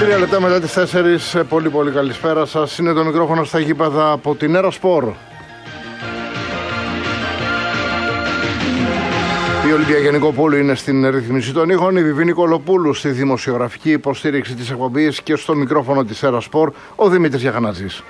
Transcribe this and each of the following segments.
3 λεπτά μετά τις 4, πολύ καλησπέρα σας. Είναι το μικρόφωνο στα γήπεδα από την Αεροspor. Η Ολυμπία Νικοπούλου είναι στην ρύθμιση των ήχων, η Βιβή Νικολοπούλου στη δημοσιογραφική υποστήριξη της εκπομπής και στο μικρόφωνο της Αεροspor ο Δημήτρης Γιαχανατζής.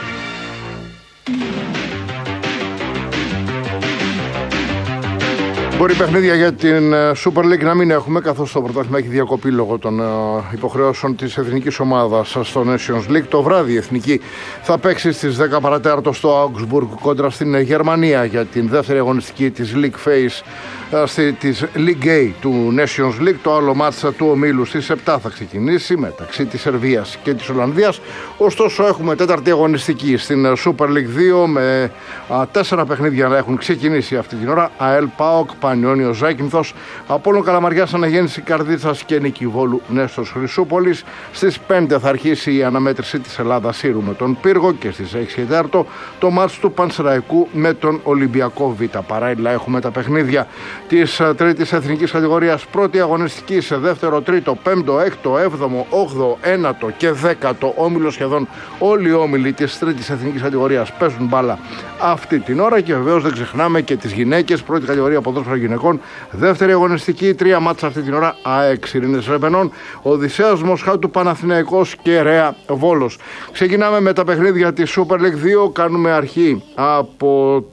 Μπορεί παιχνίδια για την Super League να μην έχουμε, καθώς το πρωτάθλημα έχει διακοπεί λόγω των υποχρεώσεων της εθνικής ομάδας στο Nations League. Το βράδυ η εθνική θα παίξει στις 10 παρατέταρτο στο Augsburg κόντρα στην Γερμανία για την δεύτερη αγωνιστική της League Phase της League A του Nations League. Το άλλο μάτσα του ομίλου στις 7 θα ξεκινήσει μεταξύ της Σερβίας και της Ολλανδίας. Ωστόσο έχουμε τέταρτη αγωνιστική στην Super League 2 με 4 παιχνίδια να έχουν ξεκινήσει αυτή την ώρα. ΑΕΛ ΠΑΟΚ, Πανιόνιο Ζάκυνθος, Απόλλων Καλαμαριάς, Αναγέννηση Καρδίτσας και Νίκη Βόλου Νέστος Χρυσούπολης. Στις 5 θα αρχίσει η αναμέτρηση της Ελλάδας Σύρου με τον Πύργο και στις 6 το μάτς του Πανσεραϊκού με τον Ολυμπιακό Β. Παράλληλα έχουμε τα παιχνίδια της τρίτης εθνικής κατηγορίας, πρώτη αγωνιστική σε δεύτερο, τρίτο, πέμπτο, έκτο, έβδομο, όγδοο, ένατο και 10ο όμιλο. Σχεδόν όλοι οι όμιλοι της τρίτης εθνικής κατηγορίας παίζουν μπάλα αυτή την ώρα και βεβαίως δεν ξεχνάμε και τις γυναίκες, πρώτη κατηγορία ποδόσφαιρο γυναικών, δεύτερη αγωνιστική, 3 μάτσα αυτή την ώρα, ΑΕΚ Ειρήνης Ρεπενών, Οδυσσέας Μοσχάτου Παναθηναϊκός και Ρέα Βόλος. Ξεκινάμε με τα παιχνίδια της Super League 2, κάνουμε αρχή από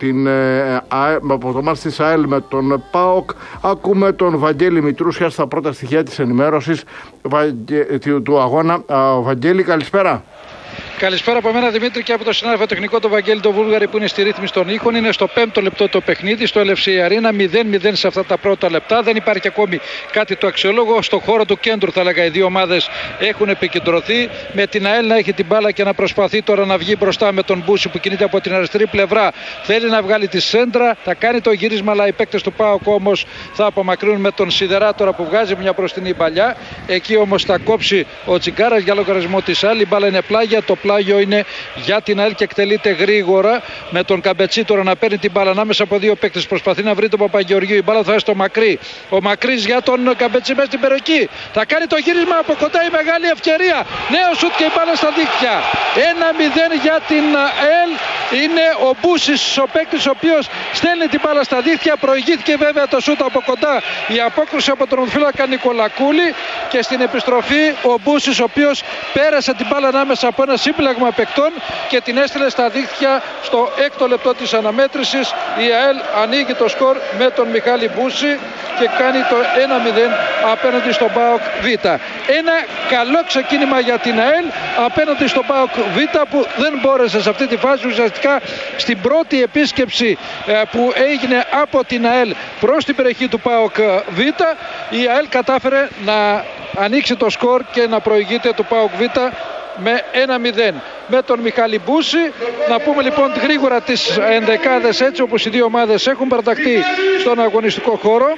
το μάτς της ΑΕΛ με τον ΠΑΟΚ. Ακούμε τον Βαγγέλη Μητρούσια στα πρώτα στοιχεία της ενημέρωσης του αγώνα. Βαγγέλη, καλησπέρα. Καλησπέρα από μένα, Δημήτρη, και από το συνάδελφο τεχνικό του Βαγγέλη το Βούλγαρη που είναι στη ρύθμιση των ήχων. Είναι στο 5ο λεπτό το παιχνίδι στο LFC Arena, 0-0 σε αυτά τα πρώτα λεπτά. Δεν υπάρχει ακόμη κάτι το αξιόλογο. Στο χώρο του κέντρου, θα έλεγα, οι δύο ομάδες έχουν επικεντρωθεί. Με την ΑΕΛ να έχει την μπάλα και να προσπαθεί τώρα να βγει μπροστά με τον Μπούση που κινείται από την αριστερή πλευρά. Θέλει να βγάλει τη σέντρα, θα κάνει το γύρισμα, αλλά οι παίκτες του ΠΑΟΚ όμως θα απομακρύνουν με τον Σιδερά τώρα που βγάζει μια μπροστινή παλιά. Εκεί όμως θα κόψει ο Τσιγκάρας για λογαριασμό της ΑΕΛ. Η μπάλα είναι πλάγια, το πλάγιο είναι για την ΑΕΛ και εκτελείται γρήγορα με τον Καμπετσί τώρα να παίρνει την μπάλα ανάμεσα από δύο παίκτες. Προσπαθεί να βρει τον Παπαγεωργίου. Η μπάλα θα έρθει στο Μακρύ. Ο Μακρύς για τον Καμπετσί μέσα στην περιοχή. Θα κάνει το γύρισμα από κοντά, η μεγάλη ευκαιρία. Νέο σουτ και η μπάλα στα δίχτυα. 1-0 για την ΑΕΛ. Είναι ο Μπούσης ο παίκτης ο οποίος στέλνει την μπάλα στα δίχτυα. Προηγήθηκε βέβαια το σουτ από κοντά η απόκριση από τον οδοφύλακα Νικολακούλη. Και στην επιστροφή ο Μπούσης ο οποίος πέρασε την μπάλα ανάμεσα από ένα σύμπλεγμα παικτών και την έστειλε στα δίχτυα στο 6ο λεπτό της αναμέτρησης. Η ΑΕΛ ανοίγει το σκορ με τον Μιχάλη Μπούση και κάνει το 1-0 απέναντι στον ΠΑΟΚ Β. Ένα καλό ξεκίνημα για την ΑΕΛ απέναντι στον ΠΑΟΚ Β που δεν μπόρεσε σε αυτή τη φάση. Ουσιαστικά στην πρώτη επίσκεψη που έγινε από την ΑΕΛ προς την περιοχή του ΠΑΟΚ Β, η ΑΕΛ κατάφερε να ανοίξει το σκορ και να προηγείται του ΠΑΟΚ Β με 1-0 με τον Μιχάλη Μπούση. Να πούμε λοιπόν γρήγορα τις ενδεκάδες έτσι όπως οι δύο ομάδες έχουν παραταχθεί στον αγωνιστικό χώρο.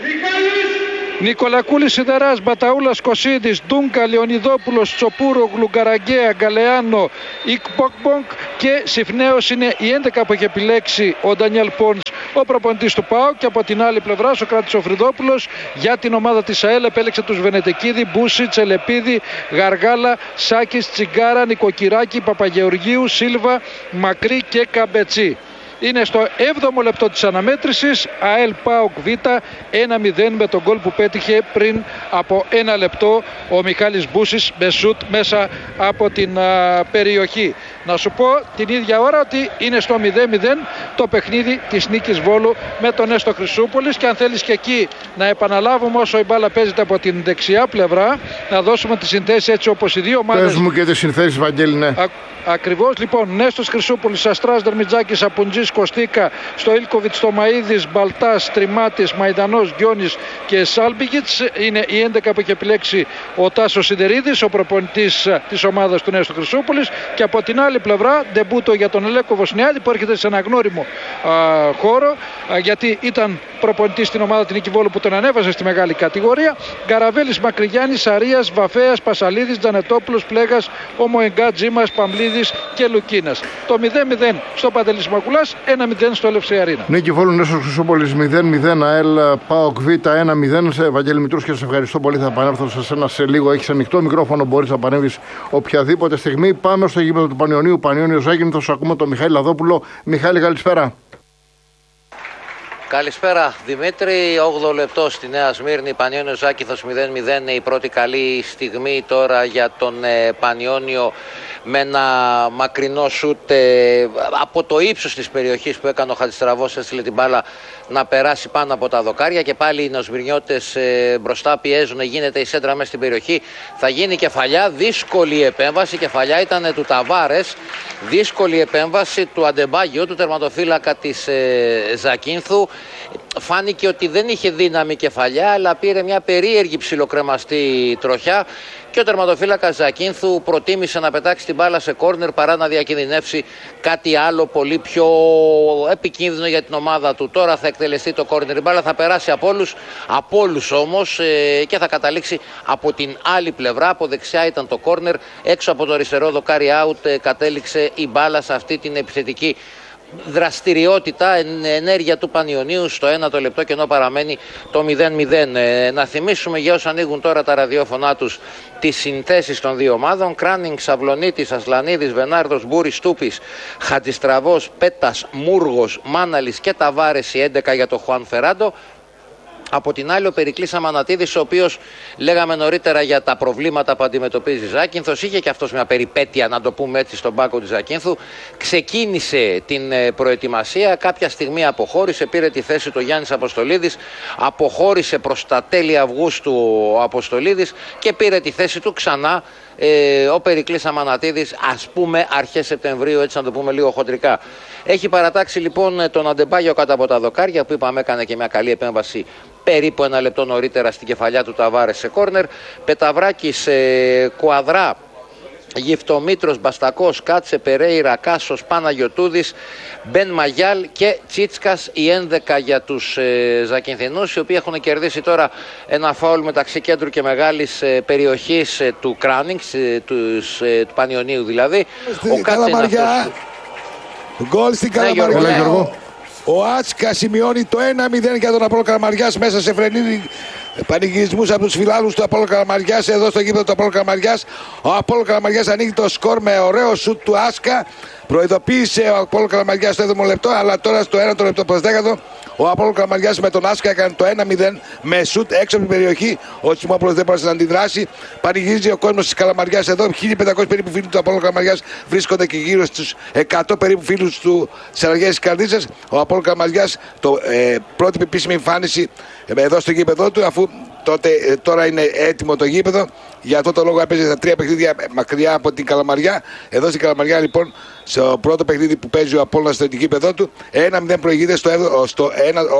Νικολακούλης, Σιδεράς, Μπαταούλας, Κωσίδης, Ντούγκα, Λεωνιδόπουλος, Τσοπούρο, Γλουγκαραγκαία, Γκαλεάνο, Ικποκμπονκ και Συφνέος είναι οι 11 που έχει επιλέξει ο Ντανιέλ Πόνς, ο προπονητής του ΠΑΟΚ. Και από την άλλη πλευρά, Σοκράτης ο Φρυδόπουλος για την ομάδα της ΑΕΛ επέλεξε τους Βενετεκίδη, Μπούση, Τσελεπίδη, Γαργάλα, Σάκης, Τσιγκάρα, Νικοκυράκη, Παπαγεωργίου, Σίλβα, Μακρύ και Καμπετσί. Είναι στο 7ο λεπτό της αναμέτρησης, ΑΕΛ ΠΑΟΚ Β 1-0 με τον γκολ που πέτυχε πριν από 1 λεπτό ο Μιχάλης Μπούσης με σουτ μέσα από την περιοχή. Να σου πω την ίδια ώρα ότι είναι στο 0-0 το παιχνίδι της νίκης Βόλου με τον Νέστο Χρυσούπολης και αν θέλεις και εκεί να επαναλάβουμε όσο η μπάλα παίζεται από την δεξιά πλευρά, να δώσουμε τη συνθέση έτσι όπως οι δύο ομάδες. Πες μου και τις συνθέσεις, Βαγγέλη, ναι. Ακριβώς, λοιπόν, Νέστος Χρυσούπολης, Αστράς, Δερμιτζάκης, Απουτζής, Κωστίκα, Στοήλκοβιτς, Τομαΐδης, Μπαλτάς, Τριμάτης, Μαϊντανός, Γκιόνης και Σάλμπιγιτς. Είναι οι 11 που έχει επιλέξει ο Τάσος Σιδερίδης, ο προπονητής της ομάδας του Νέστου Χρυσούπολης. Και από την άλλη πλευρά, ντεμπούτο για τον Ελέκο Βοσνιάδη που έρχεται σε ένα γνώριμο χώρο, γιατί ήταν προπονητής στην ομάδα την Νίκη Βόλου που τον ανέβασε στη μεγάλη κατηγορία. Γκαραβέλης, Μακρυγιάννης, Αρίας, Ηλίας, Βαφέας, Πασαλίδης, Τζανετόπουλος, Πλέγας, Ομοεγκά, Τζίμας, Παμλίδης και Λουκίνας. Το 0-0 στο Παντελής Μακουλάς, 1-0 στο Έλευσι Αρίνα. Νίκη Βόλου, Νέσος Χρυσόπολης 0-0, ΑΕΛ ΠΑΟΚ Β 1-0. Βαγγέλη Μητρούσκη, σε ευχαριστώ πολύ. Θα επανέλθω σε σένα σε λίγο. Έχεις ανοιχτό μικρόφωνο, μπορείς να παρέμβεις οποιαδήποτε στιγμή. Πάμε στο γήπεδο του Πανιωνίου. Πανιώνιο Ζάκυνθος, ακούμε τον Μιχάλη Λαδόπουλο. Μιχάλη, καλησπέρα. Καλησπέρα Δημήτρη, 8ο λεπτό στη Νέα Σμύρνη, Πανιώνιο Ζάκυνθος 0-0, η πρώτη καλή στιγμή τώρα για τον Πανιώνιο με ένα μακρινό σούτ από το ύψος της περιοχής που έκανε ο Χατζηστραβός, έστειλε την μπάλα να περάσει πάνω από τα δοκάρια και πάλι οι νοσμυρνιώτες μπροστά πιέζουν, γίνεται η σέντρα μέσα στην περιοχή, θα γίνει κεφαλιά, δύσκολη επέμβαση, κεφαλιά ήταν του Ταβάρες, δύσκολη επέμβαση του Αντεμπάγιο, του τερματοφύλακα της Ζακίνθου. Φάνηκε ότι δεν είχε δύναμη κεφαλιά, αλλά πήρε μια περίεργη ψιλοκρεμαστή τροχιά και ο τερματοφύλακας Ζακίνθου προτίμησε να πετάξει την μπάλα σε κόρνερ παρά να διακινδυνεύσει κάτι άλλο πολύ πιο επικίνδυνο για την ομάδα του. Τώρα θα εκτελεστεί το κόρνερ, η μπάλα θα περάσει από όλους όμως και θα καταλήξει από την άλλη πλευρά. Από δεξιά ήταν το κόρνερ, έξω από το αριστερό δοκάρι out κατέληξε η μπάλα σε αυτή την επιθετική δραστηριότητα, ενέργεια του Πανιωνίου στο 1ο λεπτό και ενώ παραμένει το 0-0. Να θυμίσουμε για όσους ανοίγουν τώρα τα ραδιόφωνά τους τις συνθέσεις των δύο ομάδων. Κράνινγκ, Σαβλονίτης, Ασλανίδης, Βενάρδος, Μπούρης, Τούπης, Χατζηστραβός, Πέτας, Μούργος, Μάναλης και Ταβάρες, οι 11 για το Χουάν Φεράντο. Από την άλλη ο Περικλής Αμανατίδης, ο οποίος λέγαμε νωρίτερα για τα προβλήματα που αντιμετωπίζει η Ζάκυνθος, είχε και αυτός μια περιπέτεια, να το πούμε έτσι, στον πάγκο της Ζακίνθου. Ξεκίνησε την προετοιμασία, κάποια στιγμή αποχώρησε, πήρε τη θέση του Γιάννης Αποστολίδης, αποχώρησε προς τα τέλη Αυγούστου ο Αποστολίδης και πήρε τη θέση του ξανά ο Περικλής Αμανατίδης, ας πούμε αρχές Σεπτεμβρίου, έτσι να το πούμε λίγο χοντρικά. Έχει παρατάξει λοιπόν τον Αντεμπάγιο κάτω από τα δοκάρια, που είπαμε έκανε και μια καλή επέμβαση περίπου ένα λεπτό νωρίτερα στην κεφαλιά του Ταβάρες σε κόρνερ. Πεταβράκης, Κουαδρά, Γυφτομήτρος, Μπαστακός, Κάτσε, Περέιρα, Κάσος, Παναγιωτούδης, Μπεν Μαγιάλ και Τσίτσκας, οι 11 για τους Ζακυνθινούς, οι οποίοι έχουν κερδίσει τώρα ένα φάουλ μεταξύ κέντρου και μεγάλης περιοχής του Κράνινγκ, του Πανιωνίου δηλαδή. Ο Καλαμαριά, γκολ στην Καλαμαριά. Ο Άτσκα σημειώνει το 1-0 για τον Απόλλωνα Καλαμαριάς μέσα σε φρενίδι πανηγυρισμούς από τους φιλάδους του Απόλλωνα Καλαμαριάς εδώ στο γήπεδο του Απόλλωνα Καλαμαριάς. Ο Απόλλωνα Καλαμαριάς ανοίγει το σκορ με ωραίο σουτ του Άσκα. Προειδοποίησε ο Απόλλωνα Καλαμαριάς στο 7ο λεπτό, αλλά τώρα στο 1ο λεπτό προς 10ο ο Απόλλωνα Καλαμαριάς με τον Άσκα έκανε το 1-0 με σουτ έξω από την περιοχή. Ο Τσιμόπουλος δεν μπορούσε να αντιδράσει. Πανηγυρίζει ο κόσμος της Καλαμαριάς εδώ. 1500 περίπου φίλοι του Απόλλωνα Καλαμαριάς βρίσκονται και γύρω στους 100 περίπου φίλους του Σαραγιές Καρδίτσας. Ο Απόλλωνα Καλαμαριάς, πρώτη επίσημη εμφάνιση εδώ στο γήπεδο του, αφού τώρα είναι έτοιμο το γήπεδο. Για αυτό το λόγο έπαιζε στα 3 παιχνίδια μακριά από την Καλαμαριά. Εδώ στην Καλαμαριά λοιπόν, στο πρώτο παιχνίδι που παίζει ο Απόλλωνας στο γήπεδο του, 1-0 προηγείται στο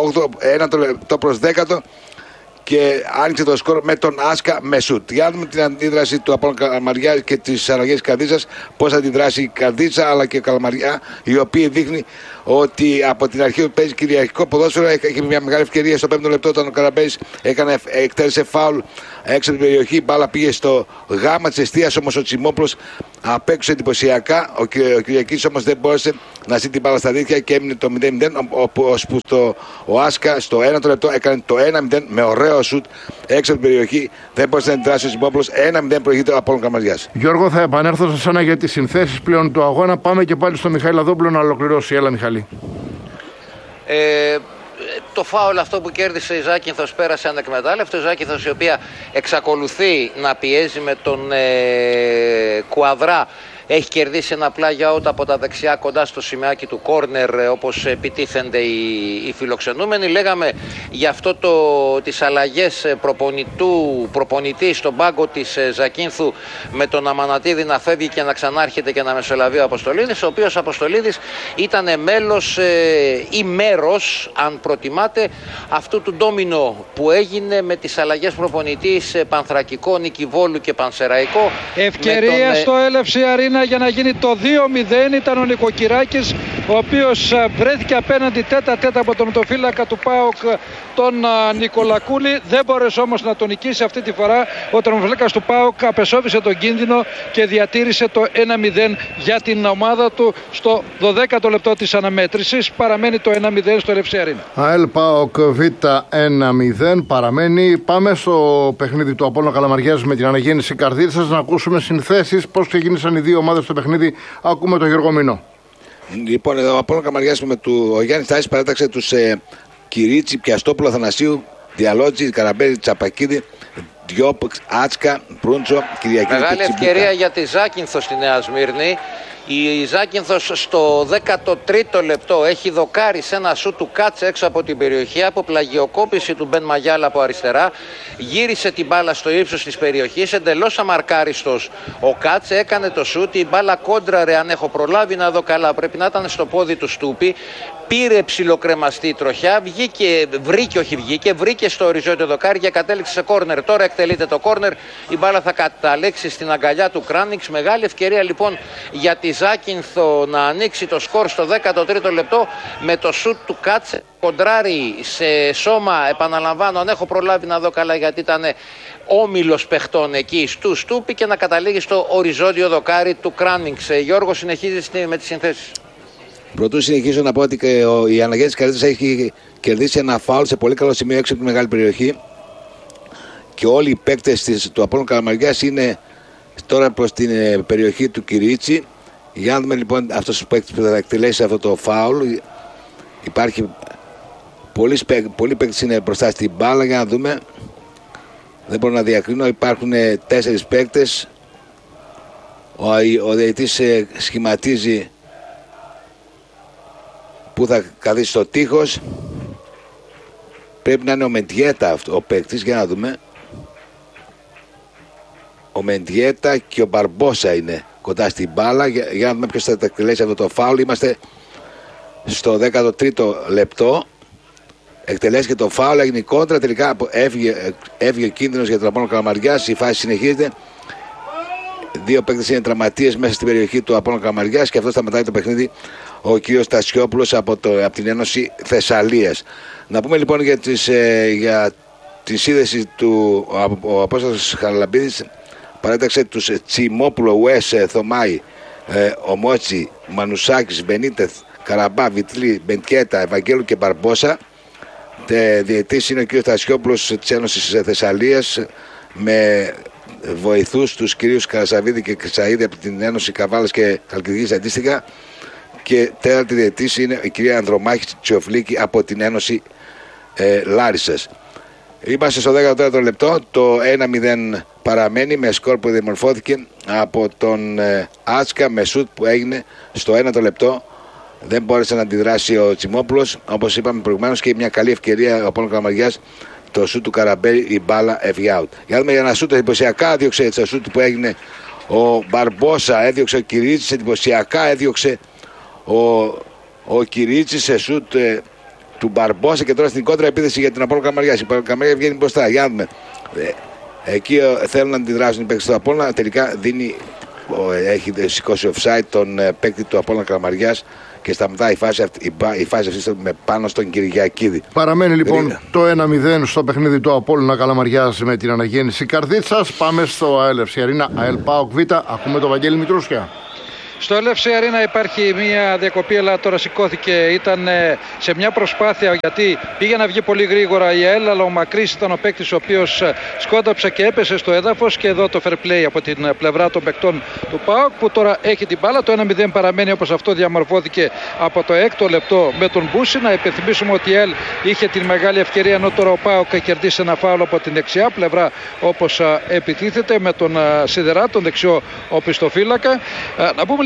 1 λεπτό προς 10ο και άνοιξε το σκορ με τον Άσκα με σουτ. Για να δούμε την αντίδραση του Απόλλωνα Καλαμαριά και της Σαραγιές Καρδίτσας, πώς θα αντιδράσει η Καρδίτσα αλλά και η Καλαμαριά, η οποία δείχνει ότι από την αρχή που παίζει κυριαρχικό ποδόσφαιρο. Έχει μια μεγάλη ευκαιρία στο 5ο λεπτό όταν ο Καραμπέης εκτέλεσε φάουλ έξω από την περιοχή. Η μπάλα πήγε στο γάμα της εστίας, όμως ο Τσιμόπουλος απέκουσε εντυπωσιακά. Ο Κυριακής όμως δεν μπόρεσε να στείλει την μπάλα στα δίχτυα και έμεινε το 0-0. Ώσπου ο Άσκα στο 1ο λεπτό έκανε το 1-0 με ωραίο σουτ έξω από την περιοχή. Δεν μπόρεσε να αντιδράσει ο Τσιμόπουλος. 1-0 προηγείται από τον Καλαμαριάς. Γιώργο, θα επανέλθω σε σένα για τις συνθέσεις πλέον του αγώνα. Πάμε και πάλι στο Μιχάλη Λαδόπουλο να ολοκληρώσει. Έλα, Μιχάλη. Το φάουλ αυτό που κέρδισε η Ζάκυνθος πέρασε ανεκμετάλλευτο. Η Ζάκυνθος, η οποία εξακολουθεί να πιέζει με τον Κουαδρά, έχει κερδίσει ένα πλάγιο out από τα δεξιά κοντά στο σημαίακι του κόρνερ, όπως επιτίθενται οι φιλοξενούμενοι. Λέγαμε για αυτό τις αλλαγές προπονητή στον πάγκο της Ζακίνθου, με τον Αμανατίδη να φεύγει και να ξανάρχεται και να μεσολαβεί ο Αποστολίδης, ο οποίος Αποστολίδης ήταν μέλος ή μέρος, αν προτιμάτε, αυτού του ντόμινο που έγινε με τις αλλαγές προπονητή σε Πανθρακικό, Νικηβόλου και Πανσεραϊκό. Ευκαιρία στο Έλευσι Αρίνα Αρίνα για να γίνει το 2-0 ήταν ο Νικοκυράκης, ο οποίος βρέθηκε απέναντι τέτα-τέτα από τον ματοφύλακα του ΠΑΟΚ, τον Νικολακούλη. Δεν μπόρεσε όμως να τον νικήσει αυτή τη φορά. Ο τερματοφύλακας του ΠΑΟΚ απεσώβησε τον κίνδυνο και διατήρησε το 1-0 για την ομάδα του στο 12ο λεπτό της αναμέτρησης. Παραμένει το 1-0 στο LFC Arena. ΑΕΛ ΠΑΟΚ Β 1-0 παραμένει. Πάμε στο παιχνίδι του Απόλλωνα Καλαμαριάς με την αναγέννηση Καρδίτσας να ακούσουμε συνθέσεις, πώς ξεκίνησαν οι δύο ομάδες στο παιχνίδι. Ακούμε τον Γιώργο Μινό. Λοιπόν, εδώ ο Απόλλωνα Καλαμαριάς με ο Γιάννης Τάσης παρέταξε τους Κυρίτσι, Πιαστόπουλο, Αθανασίου, Διαλότζη, Καραμπέλη, Τσαπακίδη, Διόπ, Άτσκα, Προύντζο, Κυριακή. Μεγάλη ευκαιρία για τη Ζάκυνθο στη Νέα Σμύρνη. Η Ζάκυνθος στο 13ο λεπτό έχει δοκάρει σε ένα σου του Κάτσε έξω από την περιοχή, από πλαγιοκόπηση του Μπεν Μαγιάλα από αριστερά. Γύρισε την μπάλα στο ύψος της περιοχής, εντελώς αμαρκάριστος ο Κάτσε, έκανε το σούτ, η μπάλα κόντραρε, αν έχω προλάβει να δω καλά, πρέπει να ήταν στο πόδι του Στούπη. Πήρε ψιλοκρεμαστή τροχιά, βρήκε στο οριζόντιο δοκάρι και κατέληξε σε κόρνερ. Τώρα εκτελείται το κόρνερ, η μπάλα θα καταλήξει στην αγκαλιά του Κράνιξ. Μεγάλη ευκαιρία λοιπόν για τη Ζάκυνθο να ανοίξει το σκορ στο 13ο λεπτό με το σουτ του Κάτσε. Κοντράρι σε σώμα, επαναλαμβάνω, αν έχω προλάβει να δω καλά, γιατί ήταν όμιλος παιχτών εκεί στου Στούπη, και να καταλήγει στο οριζόντιο δοκάρι του Κράνιξ. Γιώργο, συνεχίζει με τις συνθέσεις. Πρωτού συνεχίσω να πω ότι η αναγέννηση Καρδίτσας έχει κερδίσει ένα φάουλ σε πολύ καλό σημείο έξω από τη μεγάλη περιοχή και όλοι οι παίκτες του Απόλλωνα Καλαμαριάς είναι τώρα προς την περιοχή του Κυρίτσι. Για να δούμε λοιπόν αυτός ο παίκτης που θα εκτελέσει αυτό το φάουλ. Υπάρχει πολλοί παίκτες είναι μπροστά στην μπάλα, για να δούμε. Δεν μπορώ να διακρίνω, υπάρχουν 4 παίκτες. Ο διαιτητής σχηματίζει που θα καθίσει στο τείχος. Πρέπει να είναι ο Μεντιέτα ο παίκτης, για να δούμε. Ο Μεντιέτα και ο Μπαρμπόσα είναι κοντά στην μπάλα. Για να δούμε ποιος θα εκτελέσει αυτό το φάουλ. Είμαστε στο 13ο λεπτό. Εκτελέσει και το φάουλ, έγινε η κόντρα. Τελικά έφυγε ο κίνδυνος για τον Απόλλωνα Καλαμαριάς. Η φάση συνεχίζεται. 2 παίκτες είναι τραυματίες μέσα στην περιοχή του Απόλλωνα Καλαμαριάς και αυτό σταματάει το παιχνίδι ο κ. Στασιόπουλος από την Ένωση Θεσσαλίας. Να πούμε λοιπόν για τη σύνδεση του ο Απόστολος Χαραλαμπίδης. Παρέταξε τους Τσιμόπουλο, Ουές, Θωμάη, Ομότσι, Μανουσάκης, Μπενίτεθ, Καραμπά, Βιτλή, Μπεντιέτα, Ευαγγέλου και Μπαρμπόσα. Διαιτής είναι ο κ. Στασιόπουλος της Ένωσης Θεσσαλίας, με βοηθούς τους κυρίους Καρασαβίδη και Κρυσαίδη από την Ένωση Καβάλας και Χαλκιδικής αντίστοιχα, και τέταρτη διαιτής είναι η κυρία Ανδρομάχη Τσιοφλίκη από την Ένωση Λάρισσας. Είμαστε στο 14ο λεπτό, το 1-0 παραμένει με σκορ που διαμορφώθηκε από τον Άτσκα με σουτ που έγινε στο 1ο λεπτό. Δεν μπόρεσε να αντιδράσει ο Τσιμόπουλος, όπως είπαμε προηγουμένως, και μια καλή ευκαιρία ο Απόλλωνα Καλαμαριάς. Το σούτ του Καραμπέλη, η μπάλα έφυγε out. Για δούμε, για ένα σούτ εντυπωσιακά έδιωξε το σούτ που έγινε ο Μπαρμπόσα, έδιωξε ο Κυρίτσης, εντυπωσιακά έδιωξε ο Κυρίτσης σε σούτ του Μπαρμπόσα, και τώρα στην κόντρα επίθεση για την Απόλλωνα Καλαμαριάς. Η Καλαμαριά βγαίνει μπροστά. Για δούμε. Εκεί θέλουν να αντιδράσουν οι παίκτες του Απόλλωνα. Τελικά έχει σηκώσει offside τον παίκτη του Απόλλωνα Καλαμαριάς και σταματάει η φάση αυτή με πάνω στον Κυριακίδη. Παραμένει λοιπόν το 1-0 στο παιχνίδι του Απόλλωνα Καλαμαριάς με την αναγέννηση Καρδίτσας. Πάμε στο LFC Arena, ΑΕΛ ΠΑΟΚ Β. Ακούμε τον Βαγγέλη Μητρούσια. Στο LFC Arena υπάρχει μια διακοπή, αλλά τώρα σηκώθηκε. Ήταν σε μια προσπάθεια, γιατί πήγε να βγει πολύ γρήγορα η ΑΕΛ, αλλά ο Μακρύς ήταν ο παίκτης ο οποίος σκόνταψε και έπεσε στο έδαφος. Και εδώ το fair play από την πλευρά των παικτών του ΠΑΟΚ, που τώρα έχει την μπάλα. Το 1-0 παραμένει όπως αυτό διαμορφώθηκε από το 6ο λεπτό με τον Μπούση. Να υπενθυμίσουμε ότι η ΑΕΛ είχε την μεγάλη ευκαιρία, ενώ τώρα ο ΠΑΟΚ κερδίσει ένα φάουλ από την δεξιά πλευρά, όπως επιτίθεται, με τον Σιδερά, τον δεξιό οπισθοφύλακα. Να πούμε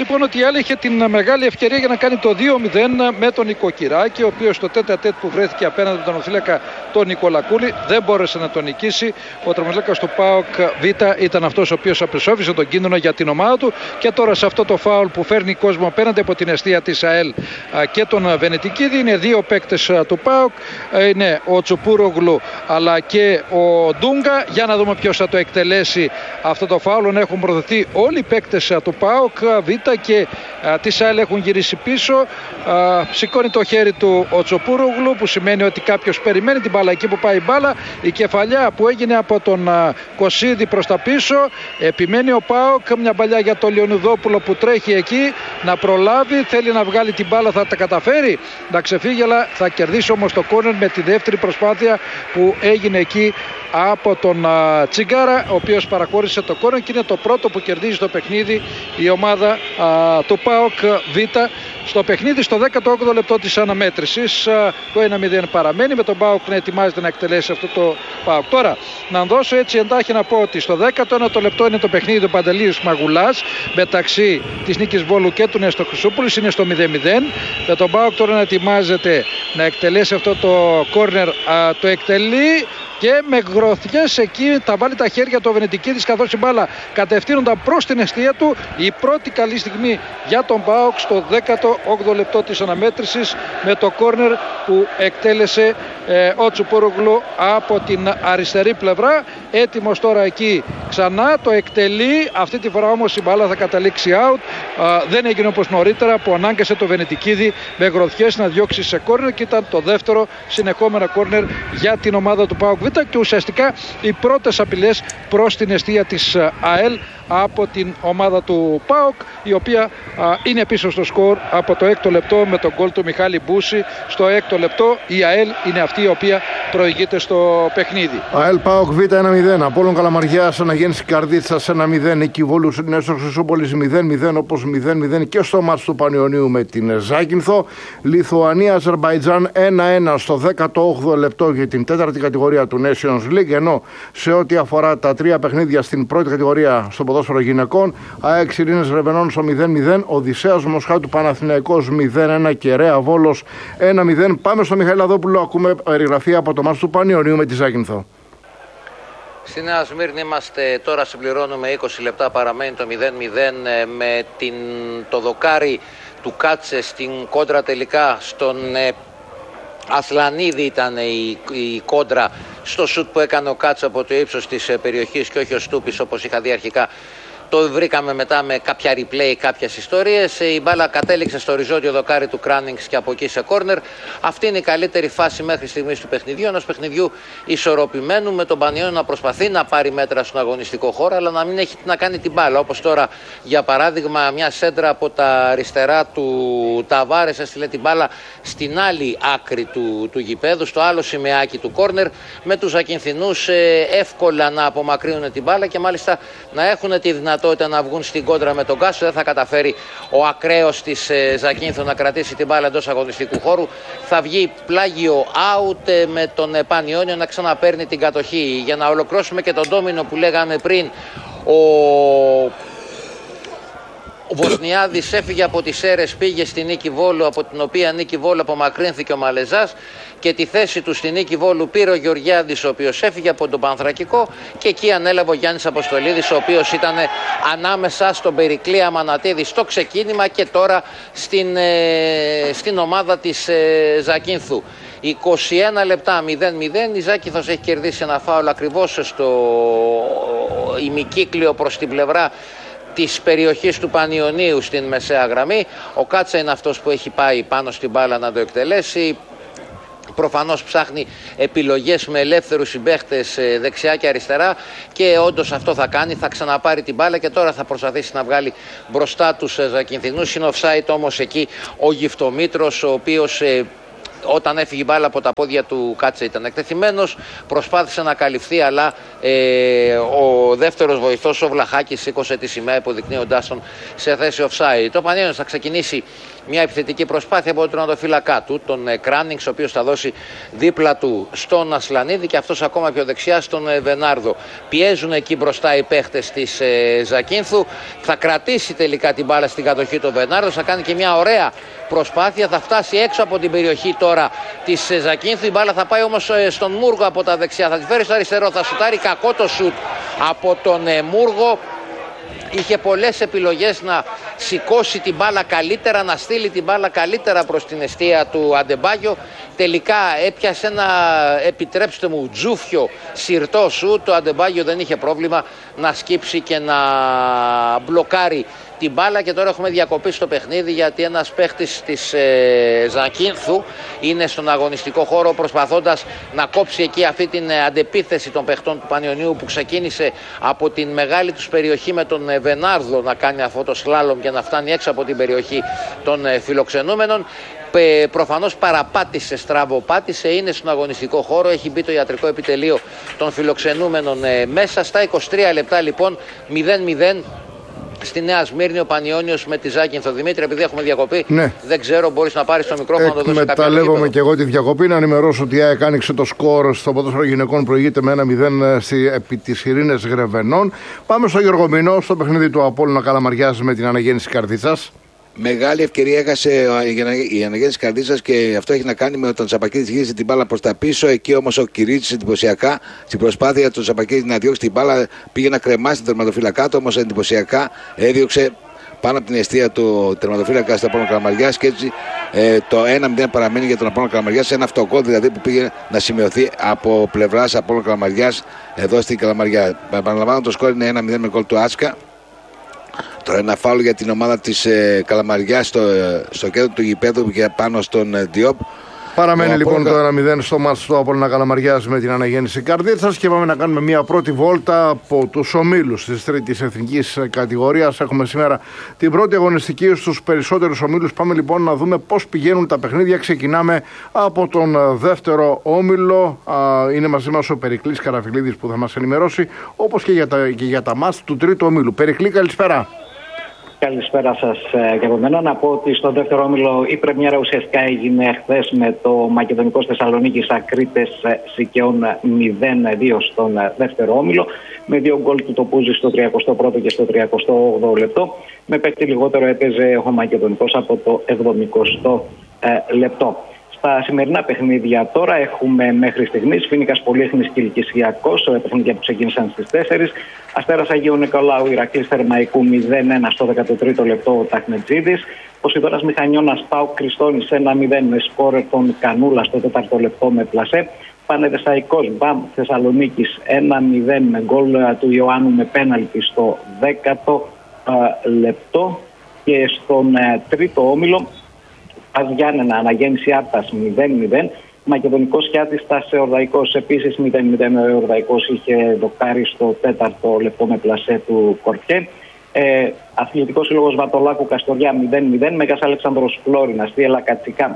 λοιπόν ότι η ΑΕΛ είχε την μεγάλη ευκαιρία για να κάνει το 2-0 με τον Οικοκυράκη, ο οποίος στο τέτα-τέτ που βρέθηκε απέναντι από τον οφείλακα τον Νικολακούλη δεν μπόρεσε να τον νικήσει. Ο τερματοφύλακας του ΠΑΟΚ Β ήταν αυτός ο οποίος απεσόφισε τον κίνδυνο για την ομάδα του, και τώρα σε αυτό το φάουλ που φέρνει κόσμο απέναντι από την εστία της ΑΕΛ και τον Βενετικίδη είναι δύο παίκτες του ΠΑΟΚ, είναι ο Τσουπουρογλου αλλά και ο Ντούγκα. Για να δούμε ποιος θα το εκτελέσει αυτό το φάουλ. Έχουν προωθηθεί όλοι οι παίκτες του ΠΑΟΚ Β και της ΑΕΛ έχουν γυρίσει πίσω. Σηκώνει το χέρι του ο Τσουπουρογλου, που σημαίνει ότι κάποιος περιμένει την μπάλα εκεί που πάει η μπάλα. Η κεφαλιά που έγινε από τον Κωσίδη προς τα πίσω, επιμένει ο ΠΑΟΚ, μια παλιά για τον Λεωνιδόπουλο που τρέχει εκεί να προλάβει, θέλει να βγάλει την μπάλα, θα τα καταφέρει να ξεφύγει, αλλά θα κερδίσει όμως το κόρνερ με τη δεύτερη προσπάθεια που έγινε εκεί από τον Τσιγκάρα, ο οποίος παραχώρησε το κόρνερ και είναι το πρώτο που κερδίζει το παιχνίδι η ομάδα του ΠΑΟΚ Β στο παιχνίδι, στο 18ο λεπτό της αναμέτρησης. Το 1-0 παραμένει, με τον ΠΑΟΚ να ετοιμάζεται να εκτελέσει αυτό το ΠΑΟΚ. Τώρα να δώσω έτσι εντάχει να πω ότι στο 19ο λεπτό είναι το παιχνίδι του Παντελείου Μαγουλάς μεταξύ της Νίκης Βόλου και του Νέστο Χρυσούπουλου, είναι στο 0-0, με τον ΠΑΟΚ τώρα να ετοιμάζεται να εκτελέσει αυτό το κόρνερ. Το εκτελεί και με γροθιές εκεί θα βάλει τα χέρια του Βενετικίδης, καθώς η μπάλα κατευθύνονταν προς την εστία του. Η πρώτη καλή στιγμή για τον ΠΑΟΚ στο 18ο λεπτό της αναμέτρησης με το κόρνερ που εκτέλεσε ο Τσουπουρογλου από την αριστερή πλευρά. Έτοιμος τώρα εκεί ξανά, το εκτελεί, αυτή τη φορά όμως η μπάλα θα καταλήξει out. Δεν έγινε όπως νωρίτερα που ανάγκασε το Βενετικίδη με γροθιές να διώξει σε κόρνερ, και ήταν το δεύτερο συνεχόμενο κόρνερ για την ομάδα του ΠΑΟΚ Β και ουσιαστικά οι πρώτες απειλές προς την εστία της ΑΕΛ από την ομάδα του ΠΑΟΚ, η οποία είναι πίσω στο σκορ από το 6ο λεπτό με τον γκολ του Μιχάλη Μπούση. Στο 6ο λεπτό η ΑΕΛ είναι αυτή η οποία προηγείται στο παιχνίδι. ΑΕΛ ΠΑΟΚ Β 1-0. Απόλλων Καλαμαριάς Αναγέννηση Καρδίτσας 1-0. Νίκη Βόλου Νέστορ Χρυσούπολης 0-0, όπως 0-0 και στο μάτς του Πανιωνίου με την Ζάκυνθο. Λιθουανία Αζερμπαϊτζάν 1-1 στο 18ο λεπτό για την τέταρτη κατηγορία του Nations League, ενώ σε ό,τι αφορά τα τρία παιχνίδια στην πρώτη κατηγορία στο ποδόσφαιρο γυναικών, ΑΕΚ Ειρήνες Ρεβενών στο 0-0, Οδυσσέας Μοσχάτου Παναθηναϊκός 0-1 και Ρέα Βόλος 1-0. Πάμε στο Μιχαήλ Αδόπουλο, ακούμε περιγραφή από το μάτς του Πανιωνίου με τη Ζάκυνθο. Στη Νέα Σμύρνη είμαστε τώρα, συμπληρώνουμε 20 λεπτά, παραμένει το 0-0 με το δοκάρι του Κάτσε στην κόντρα τελικά στον Ασλανίδη. Ήταν η κόντρα στο σουτ που έκανε ο Κάτσε από το ύψος της περιοχής και όχι ο Στούπης όπως είχα δει αρχικά. Το βρήκαμε μετά με κάποια replay, κάποιες ιστορίες. Η μπάλα κατέληξε στο οριζόντιο δοκάρι του Κράνινγκς και από εκεί σε κόρνερ. Αυτή είναι η καλύτερη φάση μέχρι στιγμής του παιχνιδιού. Ενός παιχνιδιού ισορροπημένου, με τον Πανιόνιο να προσπαθεί να πάρει μέτρα στον αγωνιστικό χώρο, αλλά να μην έχει τι να κάνει την μπάλα. Όπως τώρα, για παράδειγμα, μια σέντρα από τα αριστερά του Ταβάρες έστειλε την μπάλα στην άλλη άκρη του γηπέδου, στο άλλο σημεάκι του κόρνερ, με τους Ακινθινούς εύκολα να απομακρύνουν την μπάλα και μάλιστα να έχουν τη δυνατότητα να βγουν στην κόντρα με τον Κάσο. Δεν θα καταφέρει ο ακραίος της Ζακίνθου να κρατήσει την μπάλα εντός αγωνιστικού χώρου. Θα βγει πλάγιο out με τον Πανιόνιο να ξαναπαίρνει την κατοχή. Για να ολοκληρώσουμε και τον ντόμινο που λέγαμε πριν, ο Βοσνιάδης έφυγε από τις Σέρες, πήγε στη Νίκη Βόλου, από την οποία Νίκη Βόλου απομακρύνθηκε ο Μαλεζάς, και τη θέση του στη Νίκη Βόλου πήρε ο Γεωργιάδης, ο οποίος έφυγε από τον Πανθρακικό, και εκεί ανέλαβε ο Γιάννης Αποστολίδης, ο οποίος ήταν ανάμεσα στον Περικλή Αμανατίδη στο ξεκίνημα και τώρα στην ομάδα της Ζακίνθου. 21 λεπτά 0-0, η Ζάκυνθος έχει κερδίσει ένα φάουλ ακριβώς στο ημικύκλιο προς την πλευρά της περιοχής του Πανιωνίου στην μεσαία γραμμή. Ο Κάτσα είναι αυτός που έχει πάει πάνω στην μπάλα να το εκτελέσει. Προφανώς ψάχνει επιλογές με ελεύθερους συμπαίχτες δεξιά και αριστερά, και όντως αυτό θα κάνει, θα ξαναπάρει την μπάλα και τώρα θα προσπαθήσει να βγάλει μπροστά τους Ζακυνθινούς. Είναι offside όμως εκεί ο Γυφτομήτρος, ο οποίος όταν έφυγε η μπάλα από τα πόδια του Κάτσε ήταν εκτεθειμένος, προσπάθησε να καλυφθεί, αλλά ο δεύτερος βοηθός, ο Βλαχάκης, σήκωσε τη σημαία υποδεικνύοντάς τον σε θέση offside. Το Πανιόνιος θα ξεκινήσει μια επιθετική προσπάθεια από τον τερματοφύλακά του, τον Κράνινγκς, ο οποίος θα δώσει δίπλα του στον Ασλανίδη και αυτός ακόμα πιο δεξιά στον Βενάρδο. Πιέζουν εκεί μπροστά οι παίχτες της Ζακίνθου. Θα κρατήσει τελικά την μπάλα στην κατοχή του Βενάρδο, θα κάνει και μια ωραία προσπάθεια, θα φτάσει έξω από την περιοχή τώρα της Ζακίνθου. Η μπάλα θα πάει όμως στον Μούργο από τα δεξιά, θα τη φέρει στο αριστερό, θα σουτάρει. Κακό το σουτ από τον Μούργο. Είχε πολλές επιλογές να σηκώσει την μπάλα καλύτερα, να στείλει την μπάλα καλύτερα προς την εστία του Αντεμπάγιο. Τελικά έπιασε ένα, επιτρέψτε μου, τζούφιο σιρτό σουτ. Το Αντεμπάγιο δεν είχε πρόβλημα να σκύψει και να μπλοκάρει την μπάλα και τώρα έχουμε διακοπή στο παιχνίδι γιατί ένας παίχτης της Ζακίνθου είναι στον αγωνιστικό χώρο προσπαθώντας να κόψει εκεί αυτή την αντεπίθεση των παιχτών του Πανιωνίου που ξεκίνησε από την μεγάλη τους περιοχή με τον Βενάρδο να κάνει αυτό το σλάλομ και να φτάνει έξω από την περιοχή των φιλοξενούμενων. Προφανώς παραπάτησε, στραβοπάτησε, είναι στον αγωνιστικό χώρο, έχει μπει το ιατρικό επιτελείο των φιλοξενούμενων μέσα. Στα 23 λεπτά λοιπόν 0-0 στη Νέα Σμύρνη ο Πανιώνιος με τη Ζάκυνθο. Δημήτρη, επειδή έχουμε διακοπή, δεν ξέρω, μπορείς να πάρεις το μικρόφωνο να το δώσεις κάποια. Εκμεταλλεύομαι και εγώ τη διακοπή. Να ενημερώσω ότι η ΑΕΚ άνοιξε το σκορ στο ποδόσφαιρο γυναικών, προηγείται με 1-0 επί της Ειρήνες Γρεβενών. Πάμε στο Γιώργο Μινό, στο παιχνίδι του Απόλλωνα Καλαμαριάς με την Αναγέννηση Καρδίτσας. Μεγάλη ευκαιρία έχασε η Αναγέννηση Καρδίτσας και αυτό έχει να κάνει με τον Τσαπακίδης γύρισε την μπάλα προς τα πίσω. Εκεί όμως ο Κυρίτσης εντυπωσιακά στην προσπάθεια του Τσαπακίδη να διώξει την μπάλα πήγε να κρεμάσει την τερματοφύλακά του, όμως εντυπωσιακά έδιωξε πάνω από την αιστεία του τερματοφύλακα στο Απόλλωνα Καλαμαριάς και έτσι το 1-0 παραμένει για τον Απόλλωνα Καλαμαριάς. Ένα αυτοκόλλ δηλαδή που πήγε να σημειωθεί από πλευράς Απόλλωνα Καλαμαριάς εδώ στην Καλαμαριά. Επαναλαμβάνω, το σκόρ είναι 1-0 με γκολ του Άτσκα. Τώρα ένα φάουλ για την ομάδα της Καλαμαριάς στο κέντρο του γηπέδου και πάνω στον Διόπ. Παραμένει λοιπόν το 1-0 στο μάτς του Απόλλωνα Καλαμαριάς με την Αναγέννηση Καρδίτσας και πάμε να κάνουμε μια πρώτη βόλτα από τους ομίλους της τρίτης εθνικής κατηγορίας. Έχουμε σήμερα την πρώτη αγωνιστική στους περισσότερους ομίλους. Πάμε λοιπόν να δούμε πώς πηγαίνουν τα παιχνίδια. Ξεκινάμε από τον δεύτερο όμιλο. Είναι μαζί μας ο Περικλής Καραφιλίδης που θα μας ενημερώσει, όπως και για τα μάτς του τρίτου ομίλου. Περικλή, καλησπέρα. Καλησπέρα σας και από μένα. Να πω ότι στο δεύτερο όμιλο η πρεμιέρα ουσιαστικά έγινε χθες με το Μακεδονικός Θεσσαλονίκης Ακρίτες Σικαιών 0-2 στον δεύτερο όμιλο, με 2 γκολ του Τοπούζη στο 31ο και στο 38ο λεπτό. Με παίκτη λιγότερο έπαιζε ο Μακεδονικός από το 70ο λεπτό. Στα σημερινά παιχνίδια τώρα έχουμε μέχρι στιγμής Φοίνικας Πολύχνης και Κιλκυσιακός, παιχνίδια που ξεκίνησαν στις 4. Αστέρας Αγίου Νικολάου Ηρακλής Θερμαϊκού 0-1 στο 13ο λεπτό ο Ταχνετζίδης. Ποσειδώνας Μηχανιώνας ΠΑΟΚ Κριστώνης 1-0 με σκόρ τον Κανούλα στο 4ο λεπτό με πλασέ. Πανεδεσσαϊκός Μπαμ Θεσσαλονίκης 1-0 με γκολ του Ιωάννου με πέναλτι στο 10ο λεπτό. Και στον τρίτο όμιλο Πας Γιάννενα Αναγέννηση Άρτας 0-0. Μακεδονικός Χιάτης Τάσε Ορδαϊκός επίσης 0-0. Ο Ορδαϊκός είχε δοκάρει στο 4ο λεπτό με πλασέ του Κορτιέ. Αθλητικός Σύλλογος Βατολάκου Καστοριά 0-0. Μέγας Αλεξάνδρος Φλόρινας Θίελα Κατσικά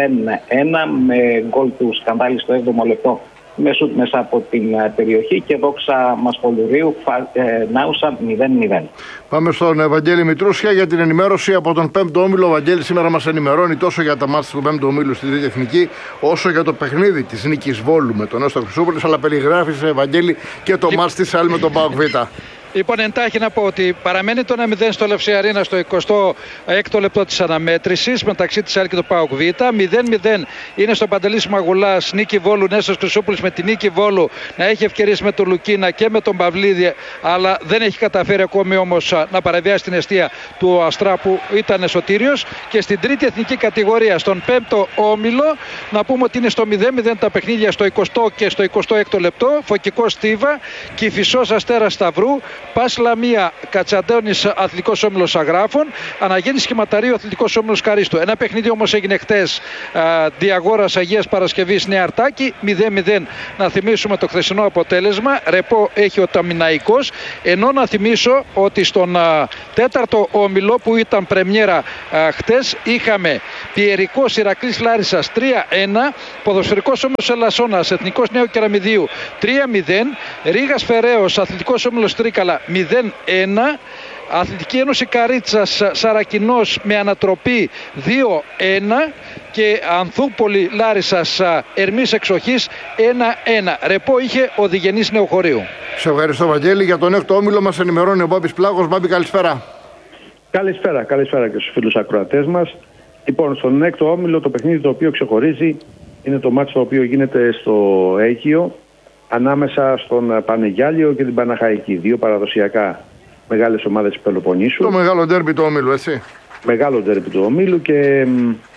0-1 με γκολ του Σκανδάλη στο 7ο λεπτό με σουτ μέσα από την περιοχή και Δόξα Μασπολουρίου Νάουσα 0-0. Πάμε στον Βαγγέλη Μητρούσια για την ενημέρωση από τον 5ο όμιλο. Ο Βαγγέλης σήμερα μας ενημερώνει τόσο για τα μάτς του 5ου ομίλου στην Τρίτη Εθνική, όσο για το παιχνίδι της νίκης Βόλου με τον Νέστο Χρυσούπολης. Αλλά περιγράφησε, Βαγγέλη, και το μάτς της ΑΕΛ με τον ΠΑΟΚ Β. Λοιπόν, εντάχει να πω ότι παραμένει το 1-0 στο Λευσή Αρίνα στο 26ο λεπτό της αναμέτρησης μεταξύ της ΑΕΛ και του ΠΑΟΚ Β. 0-0 είναι στο Παντελής Μαγουλάς νίκη Βόλου Νέστος Χρυσούπολης, με την νίκη Βόλου να έχει ευκαιρίες με τον Λουκίνα και με τον Παυλίδη, αλλά δεν έχει καταφέρει ακόμη όμως να παραβιάσει την αιστεία του Αστρά που ήταν σωτήριος. Και στην τρίτη εθνική κατηγορία, στον 5ο όμιλο, να πούμε ότι είναι στο 0-0 τα παιχνίδια στο 20ο και στο 26ο λεπτό. Φωκικός Στίβα, Κηφισός Αστέρας Σταυρού, Πας Λαμία Κατσαντώνης Αθλητικός Όμιλος Αγράφων, Αναγέννηση Σχηματαρίου Αθλητικός Όμιλος Καρίστου. Ένα παιχνίδι όμως έγινε χτες, Διαγόρας Αγίας Παρασκευής Νέα Αρτάκη 0-0. Να θυμίσουμε το χθεσινό αποτέλεσμα. Ρεπό έχει ο Ταμιναϊκός. Ενώ να θυμίσω ότι στον 4ο όμιλο που ήταν πρεμιέρα χτες είχαμε Πιερικός Ηρακλής Λάρισσας 3-1, Ποδοσφαιρικός Όμιλος Ελασσόνας Εθνικός Νέου Κεραμιδίου 3-0, Ρήγας Φεραίος Αθλητικός Όμιλος Τρίκαλα 0-1, Αθλητική Ένωση Καρίτσας Σαρακινός με ανατροπή 2-1 και Ανθούπολη Λάρισσας Ερμής Εξοχής 1-1. Ρεπό είχε ο Διγενής Νεοχωρίου. Σε ευχαριστώ, Βαγγέλη. Για τον έκτο όμιλο μας ενημερώνει ο Μπάμπης Πλάγος. Μπάμπη, καλησπέρα. Καλησπέρα και στους φίλους ακροατές μας. Λοιπόν, στον έκτο όμιλο το παιχνίδι το οποίο ξεχωρίζει είναι το μάτσο το οποίο γίνεται στο Αίγυο ανάμεσα στον Πανεγιάλιο και την Παναχαϊκή. Δύο παραδοσιακά μεγάλες ομάδες της Πελοποννήσου. Το μεγάλο ντέρμπι του ομίλου, έτσι. Μεγάλο ντέρμπι του ομίλου και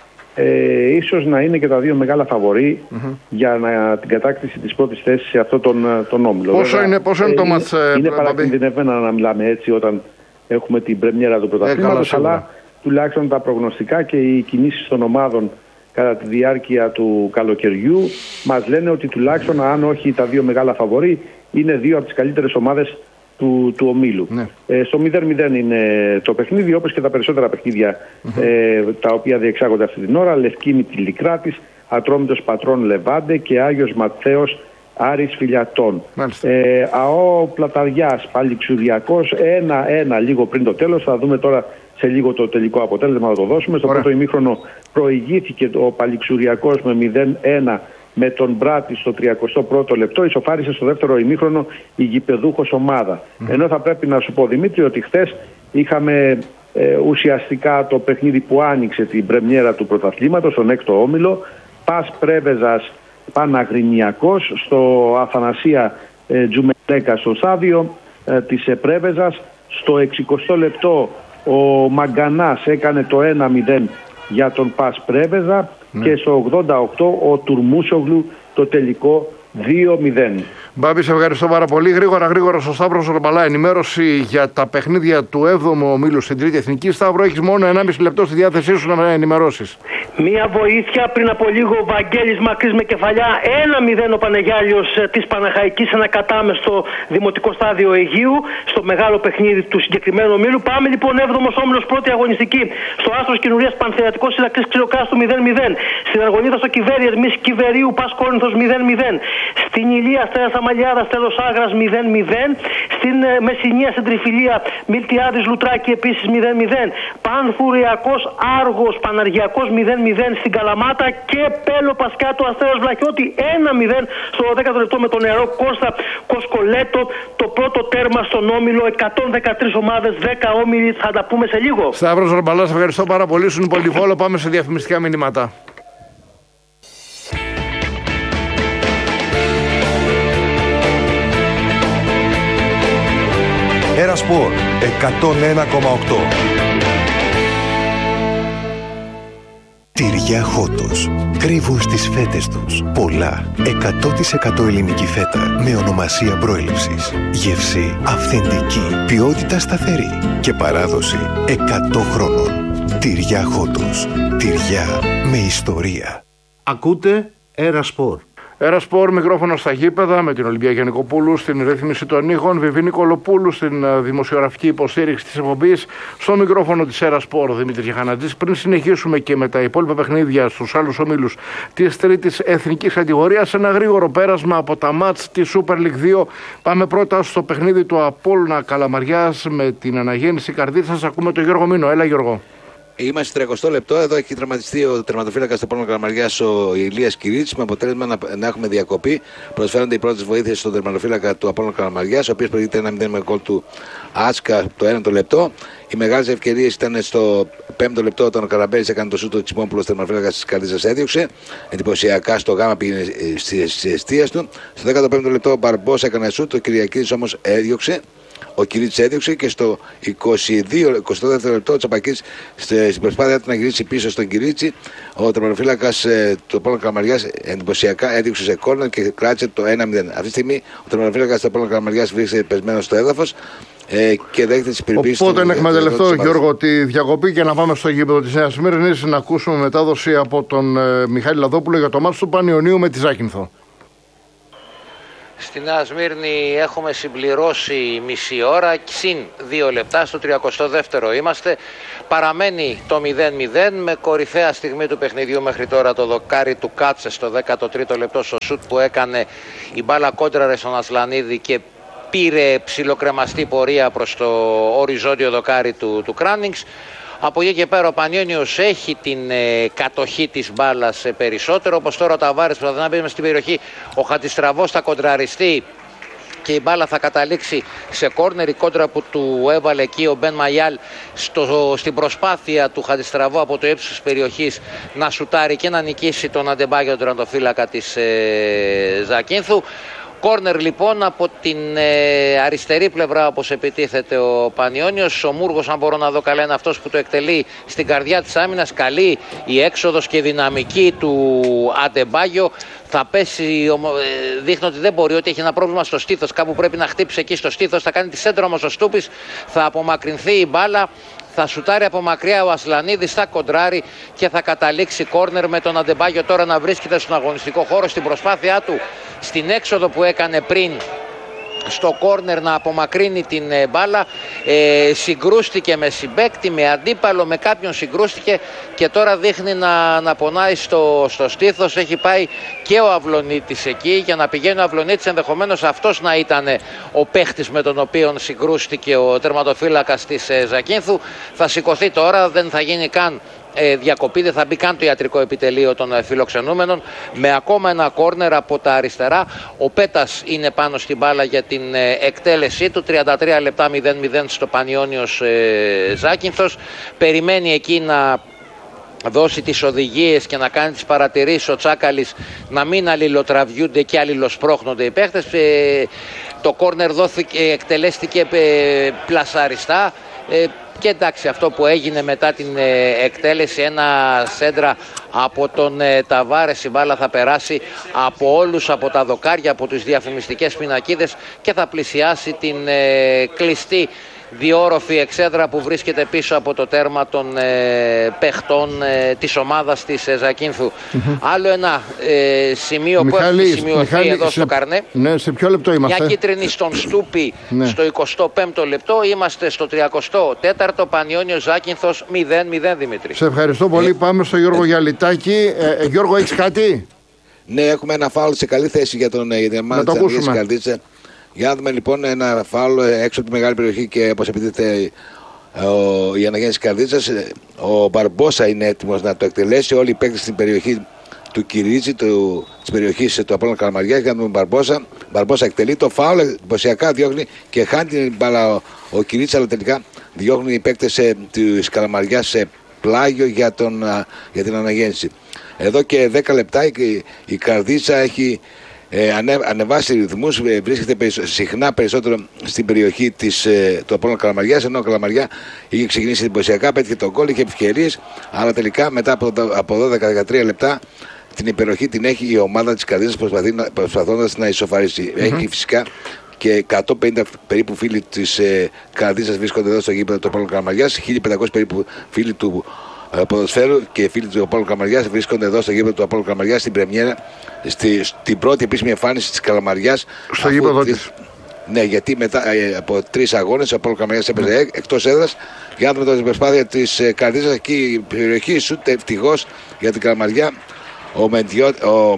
ίσως να είναι και τα δύο μεγάλα φαβορί για την κατάκτηση της πρώτης θέσης σε αυτό τον όμιλο. Πόσο είναι το μάτς, είναι παρακινδυνευμένα να μιλάμε έτσι όταν έχουμε την πρεμιέρα του πρωταθλήματος, αλλά τουλάχιστον τα προγνωστικά και οι κινήσεις των ομάδων κατά τη διάρκεια του καλοκαιριού μας λένε ότι τουλάχιστον, αν όχι τα δύο μεγάλα φαβορί, είναι δύο από τις καλύτερες ομάδες του ομίλου. Ναι. Στο 0-0 είναι το παιχνίδι, όπως και τα περισσότερα παιχνίδια τα οποία διεξάγονται αυτή την ώρα. Λευκίνη Τηλικράτης, Ατρόμητος Πατρών Λεβάντε και Άγιος Ματθαίος Άρης Φιλιατών. ΑΟ Πλαταριάς Παλιξουριακός 1-1 λίγο πριν το τέλος. Θα δούμε τώρα σε λίγο το τελικό αποτέλεσμα, θα το δώσουμε. Στο πρώτο ημίχρονο προηγήθηκε ο Παλιξουριακός με 0-1 με τον Μπράτη στο 31ο λεπτό. Ισοφάρισε στο δεύτερο ημίχρονο η γηπεδούχος ομάδα. Ενώ θα πρέπει να σου πω, Δημήτρη, ότι χθες είχαμε ουσιαστικά το παιχνίδι που άνοιξε την πρεμιέρα του πρωταθλήματος, τον έκτο όμιλο. Πας Πρέβεζας Παναγρινιακός στο Αθανασία Τζουμελέκα στο στάδιο της Πρέβεζας. Στο 60ο λεπτό ο Μαγκανάς έκανε το 1-0 για τον Πας Πρέβεζα και στο 88 ο Τουρμούσογλου το τελικό 2-0. Μπάμπη, σε ευχαριστώ πάρα πολύ. Γρήγορα στο Σταύρο Ζορμπαλά, ενημέρωση για τα παιχνίδια του 7ου ομίλου στην Τρίτη Εθνική. Σταύρο, έχεις μόνο 1,5 λεπτό στη διάθεσή σου να ενημερώσεις. Μία βοήθεια πριν από λίγο, Βαγγέλης Μακρύς με κεφαλιά. 1-0 ο Πανεγιάλιος της Παναχαϊκής, ένα κατάμεστο δημοτικό στάδιο Αιγείου, στο μεγάλο παιχνίδι του συγκεκριμένου ομίλου. Πάμε λοιπόν 7ος όμιλος, πρώτη αγωνιστική. Στο Άστρος Κινουρίας Πανθεατικός Ηρακλής Ξυλοκάστου 0-0. Στην Αργονίδα στο Κιβέρι Ερμής Κιβερίου Πας Κόρινθος 0-0. Στην Ηλία Αστέρας Αμαλιάδας Τέλος Άγρας 0-0. Στην Μεσσηνία στην Τριφυλία Μιλτιάδης Λουτράκη επίσης 0-0. Πανθουριακός Άργος Παναργιακός 0-0 στην Καλαμάτα και Πέλο Πασκάτο Αστέρας Βλαχιώτη 1-0 στο 10ο λεπτό με τον νεαρό Κώστα Κοσκολέτο. Το πρώτο τέρμα στον όμιλο, 113 ομάδες, 10 όμιλοι. Θα τα πούμε σε λίγο. Σταύρος Ζορμπαλάς, ευχαριστώ πάρα πολύ. Σου είναι πολύ φόλο. Πάμε σε διαφημιστικά μηνύματα. Ερασπορ 101,8. Τυριά Χότος. Κρύβουν στις φέτες τους πολλά 100% ελληνική φέτα με ονομασία προέλευσης. Γεύση αυθεντική, ποιότητα σταθερή και παράδοση 100 χρόνων. Τυριά Χότος. Τυριά με ιστορία. Ακούτε Ερασπορ. Ερασπορ, μικρόφωνο στα γήπεδα με την Ολυμπία Γιαννικοπούλου στην ρύθμιση των ήχων, Βιβί Νικολοπούλου στην δημοσιογραφική υποστήριξη της εκπομπής, στο μικρόφωνο της Ερασπορ Δημήτρης Γιαχανατζής. Πριν συνεχίσουμε και με τα υπόλοιπα παιχνίδια στους άλλους ομίλους της τρίτης εθνικής κατηγορίας, ένα γρήγορο πέρασμα από τα μάτς της Super League 2. Πάμε πρώτα στο παιχνίδι του Απόλλωνα Καλαμαριάς με την αναγέννηση Καρδίτσας. Ακούμε τον Γιώργο Μήνο. Έλα, Γιώργο. Είμαστε 30 λεπτό. Εδώ έχει τραυματιστεί ο τερματοφύλακας του Απόλλωνα Καλαμαριάς, ο Ηλίας Κυρίτσης, με αποτέλεσμα να έχουμε διακοπή. Προσφέρονται οι πρώτες βοήθειες στον τερματοφύλακα του Απόλλωνα Καλαμαριάς, ο οποίος προηγείται 1-0 με γκολ του Άτσκα το 1ο λεπτό. Οι μεγάλες ευκαιρίες ήταν στο 5ο λεπτό όταν ο Καραμπέλης έκανε το σούτ, του Τσιμόπουλος, τερματοφύλακας της Καρδίτσας έδιωξε. Εντυπωσιακά στο γάμα πήγαινε στις αιστείες του. Στο 15ο λεπτό ο Μπαρμπός έκανε σούτ, ο Κυριακίδης όμως έδιωξε. Ο Κυρίτσης έδιωξε και στο 22ο λεπτό ο Τσαπακής στην προσπάθεια του να γυρίσει πίσω στον Κυρίτσι, ο τερματοφύλακας του Απόλλωνα Καλαμαριάς εντυπωσιακά έδιωξε σε κόρνερ και κράτησε το 1-0. Αυτή τη στιγμή ο τερματοφύλακας του Απόλλωνα Καλαμαριάς βρίσκεται πεσμένος στο έδαφος και δέχεται τις περιπτώσεις. Οπότε να εκμεταλλευτώ, Γιώργο, τη διακοπή και να πάμε στο γήπεδο της Νέας Σμύρνης να ακούσουμε μετάδοση από τον Μιχάλη Λαδόπουλο για το μάτς του Πανιωνίου με τη Ζάκυνθο. Στη Νέα Σμύρνη έχουμε συμπληρώσει μισή ώρα, συν 2 λεπτά, στο 32ο είμαστε. Παραμένει το 0-0 με κορυφαία στιγμή του παιχνιδιού μέχρι τώρα το δοκάρι του Κάτσε στο 13ο λεπτό στο σουτ που έκανε η μπάλα κόντραρε στον Ασλανίδη και πήρε ψιλοκρεμαστή πορεία προς το οριζόντιο δοκάρι του Κράνινγκς. Από εκεί και πέρα ο Πανιόνιος έχει την κατοχή της μπάλας περισσότερο, όπως τώρα ο Ταβάρες που θα μπει στην περιοχή, ο Χατζηστραβός θα κοντραριστεί και η μπάλα θα καταλήξει σε κόρνερ. Η κόντρα που του έβαλε εκεί ο Μπεν Μαγιάλ στην προσπάθεια του Χατζηστραβού από το ύψος της περιοχής να σουτάρει και να νικήσει τον Αντεμπάγιο, τον τερματοφύλακα της Ζακίνθου. Κόρνερ λοιπόν από την αριστερή πλευρά, όπως επιτίθεται ο Πανιόνιος. Ο Μούργος, αν μπορώ να δω καλά, είναι αυτός που το εκτελεί στην καρδιά της άμυνας. Καλή η έξοδος και δυναμική του Αντεμπάγιο. Θα πέσει, δείχνει ότι δεν μπορεί, ότι έχει ένα πρόβλημα στο στήθος. Κάπου πρέπει να χτύψει εκεί στο στήθος. Θα κάνει τη σέντρα όμως ο Στούπης. Θα απομακρυνθεί η μπάλα. Θα σουτάρει από μακριά ο Ασλανίδης, θα κοντράρει και θα καταλήξει κόρνερ, με τον Αντεμπάγιο τώρα να βρίσκεται στον αγωνιστικό χώρο στην προσπάθειά του, στην έξοδο που έκανε πριν στο κόρνερ, να απομακρύνει την μπάλα. Συγκρούστηκε με συμπαίκτη, με αντίπαλο, με κάποιον συγκρούστηκε και τώρα δείχνει να πονάει στο στήθος. Έχει πάει και ο Αυλονίτης εκεί, για να πηγαίνει ο Αυλονίτης, ενδεχομένως αυτός να ήταν ο παίχτης με τον οποίο συγκρούστηκε ο τερματοφύλακας της Ζακίνθου. Θα σηκωθεί τώρα, δεν θα γίνει καν διακοπή, δεν θα μπει καν το ιατρικό επιτελείο των φιλοξενούμενων, με ακόμα ένα κόρνερ από τα αριστερά. Ο Πέτας είναι πάνω στην μπάλα για την εκτέλεσή του. 33 λεπτά 0-0 στο Πανιόνιος Ζάκυνθος. Περιμένει εκεί να δώσει τις οδηγίες και να κάνει τις παρατηρήσεις ο Τσάκαλης, να μην αλληλοτραβιούνται και αλληλοσπρώχνονται οι παίχτες. Το κόρνερ εκτελέστηκε πλασαριστά. Και εντάξει, αυτό που έγινε μετά την εκτέλεση, ένα σέντρα από τον Ταβάρες, η μπάλα θα περάσει από όλους, από τα δοκάρια, από τις διαφημιστικές πινακίδες και θα πλησιάσει την κλειστή διόροφη εξέδρα που βρίσκεται πίσω από το τέρμα των παιχτών της ομάδας της Ζακίνθου. Άλλο ένα σημείο που έχει σημειωθεί εδώ στο καρνέ. Ναι, σε ποιο λεπτό είμαστε? Μια κίτρινη στον Στούπη στο 25ο λεπτό. Είμαστε στο 34ο. Πανιόνιος Ζάκυνθος 0-0, Δημήτρη. Σε ευχαριστώ πολύ. Πάμε στο Γιώργο Γιαλιτάκη. Γιώργο, έχεις κάτι? Ναι, έχουμε ένα φάουλ σε καλή θέση για την ομάδα της Καρδίτσα. Για να δούμε λοιπόν ένα φάουλ έξω από τη μεγάλη περιοχή και όπως επιτίθεται η αναγέννηση Καρδίτσας. Ο Μπαρμπόσα είναι έτοιμος να το εκτελέσει. Όλοι οι παίκτες στην περιοχή του Κυρίτσι, της περιοχής του Απόλλωνα Καλαμαριάς. Για να δούμε Μπαρμπόσα εκτελεί το φάουλ, εντυπωσιακά διώχνει και χάνει την μπάλα ο Κυρίτσι, αλλά τελικά διώχνει οι παίκτες της Καλαμαριάς σε πλάγιο για την αναγέννηση. Εδώ και 10 λεπτά η Καρδίτσα έχει ανεβάσει ρυθμούς, βρίσκεται συχνά περισσότερο στην περιοχή του Απόλλωνα Καλαμαριάς, ενώ ο Καλαμαριά είχε ξεκινήσει εντυπωσιακά, πέτυχε τον γκολ, είχε ευκαιρίες, αλλά τελικά μετά από 12-13 λεπτά την υπεροχή την έχει η ομάδα της Καρδίτσας, προσπαθώντας να ισοφαρίσει. Έχει φυσικά και 150 περίπου φίλοι της Καρδίτσας βρίσκονται εδώ στο γήπεδο του Απόλλωνα Καλαμαριάς, 1500 περίπου φίλοι του ποδοσφαίρου και φίλοι του Απόλλωνα Καλαμαριάς βρίσκονται εδώ στο γήπεδο του Απόλλωνα Καλαμαριάς στην πρεμιέρα, στην πρώτη επίσημη εμφάνιση της Καλαμαριάς. Στο γήπεδο της. Ναι, γιατί μετά από 3 αγώνες ο Απόλλωνα Καλαμαριάς έπαιζε εκτός έδρας. Για να δούμε την προσπάθεια της Καρδίτσας εκεί η περιοχή σούτ, ευτυχώς για την Καλαμαριά. Ο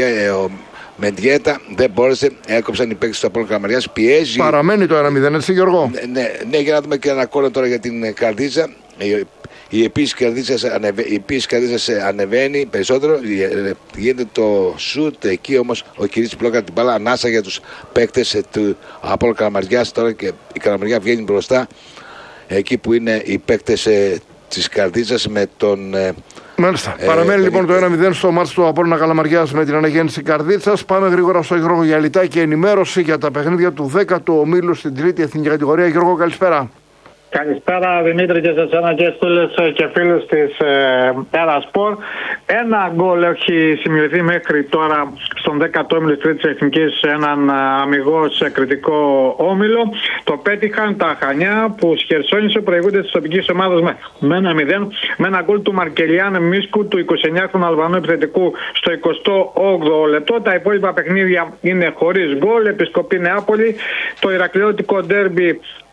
Μεντιέτα δεν μπόρεσε, έκοψαν οι παίκτες του Απόλλωνα Καλαμαριάς. Πιέζει. Παραμένει το 1-0, έτσι Γιώργο? Ναι, για να δούμε και ένα κόλλο τώρα για την Καρδίτσα. Η επίσης Καρδίτσας ανεβαίνει περισσότερο, γίνεται το σουτ εκεί, όμως ο Κυρίτσης πλόκαρε την μπάλα, ανάσα για τους παίκτες του Απόλλωνα Καλαμαριάς τώρα και η Καλαμαριά βγαίνει μπροστά εκεί που είναι οι παίκτες της Καρδίτσας με τον... Μάλιστα. Παραμένει λοιπόν το 1-0 στο μάτς του Απόλλωνα Καλαμαριάς με την αναγέννηση Καρδίτσας. Πάμε γρήγορα στο Γιώργο Γιαλιτάκη, ενημέρωση για τα παιχνίδια του 10ου ομίλου στην τρίτη εθνική κατηγορία. Γιώργο, καλησπέρα. Καλησπέρα Δημήτρη και σε εσένα και στους και φίλους της Ερασπορ. Ένα γκολ έχει σημειωθεί μέχρι τώρα στον 10ο όμιλο της Τρίτης Εθνικής, έναν αμιγώς κριτικό όμιλο. Το πέτυχαν τα Χανιά που σχερσόνισε προηγούνται της τοπικής ομάδας με 1-0 με ένα γκολ του Μαρκελιάν Μίσκου, του 29χρονου Αλβανού επιθετικού στο 28ο λεπτό. Τα υπόλοιπα παιχνίδια είναι χωρίς γκολ. Επισκοπή Νεάπολη, το Ηρακλειώτικο ντέρμπι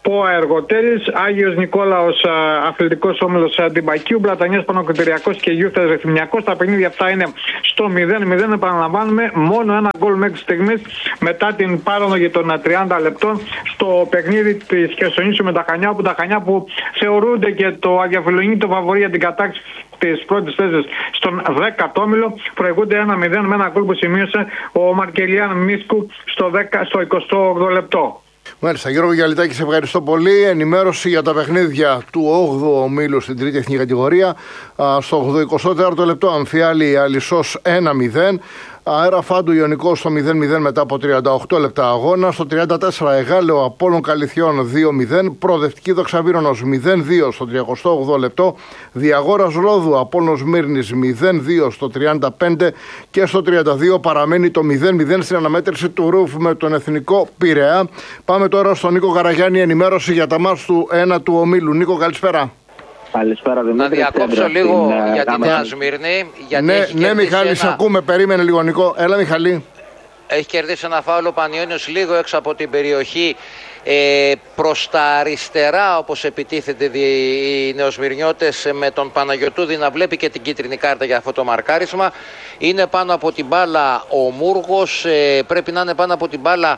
ΠΟΑ Εργοτέλης, Άγιος Νικόλαος Αθλητικός Όμιλος Αντιμπακίου, Μπλατανιάς Πανοκριτηριακός και Γιούφτας Ρεθυμιακός. Τα παιχνίδια αυτά είναι στο 0-0. Επαναλαμβάνουμε, μόνο ένα γκολ μέχρι στιγμής μετά την πάρονο των 30 λεπτών στο παιχνίδι της Χερσονήσου με τα Χανιά, όπου τα Χανιά που θεωρούνται και το αδιαφιλονίκητο φαβορί για την κατάκτηση της πρώτης θέσης στον 10ο όμιλο, προηγούνται 1-0 με ένα γκολ που σημείωσε ο Μαρκελιάν Μίσκου στο 28ο λεπτό. Μάλιστα, Γιώργο Γιαλιτάκη, σε ευχαριστώ πολύ. Ενημέρωση για τα παιχνίδια του 8ου ομίλου στην τρίτη εθνική κατηγορία. Στο 84ο λεπτό Αμφιάλη Αλισσός 1-0. Αέρα Φάντου Ιωνικός στο 0-0 μετά από 38 λεπτά αγώνα. Στο 34 Εγάλεο Απόλλων Καλυθιών 2-0. Προοδευτική Δοξαβύρωνος 0-2 στο 38 λεπτό. Διαγόρας Ρόδου Απόλλων Σμύρνης 0-2 στο 35 και στο 32 παραμένει το 0-0 στην αναμέτρηση του Ρουφ με τον Εθνικό Πειραιά. Πάμε τώρα στον Νίκο Καραγιάννη, ενημέρωση για τα μάτς του 1 του ομίλου. Νίκο, καλησπέρα. Καλησπέρα, Δημήτρη. Να διακόψω λίγο για τη Νέα Σμύρνη. Ναι, Μιχάλη, σε ακούμε. Περίμενε λίγο, Νικό. Έλα, Μιχαλή. Έχει κερδίσει ένα φάουλο ο Πανιώνιος λίγο έξω από την περιοχή, προς τα αριστερά, όπως επιτίθεται οι νεοσμυρνιώτες, με τον Παναγιωτούδη να βλέπει και την κίτρινη κάρτα για αυτό το μαρκάρισμα. Είναι πάνω από την μπάλα ο Μούργος, πρέπει να είναι πάνω από την μπάλα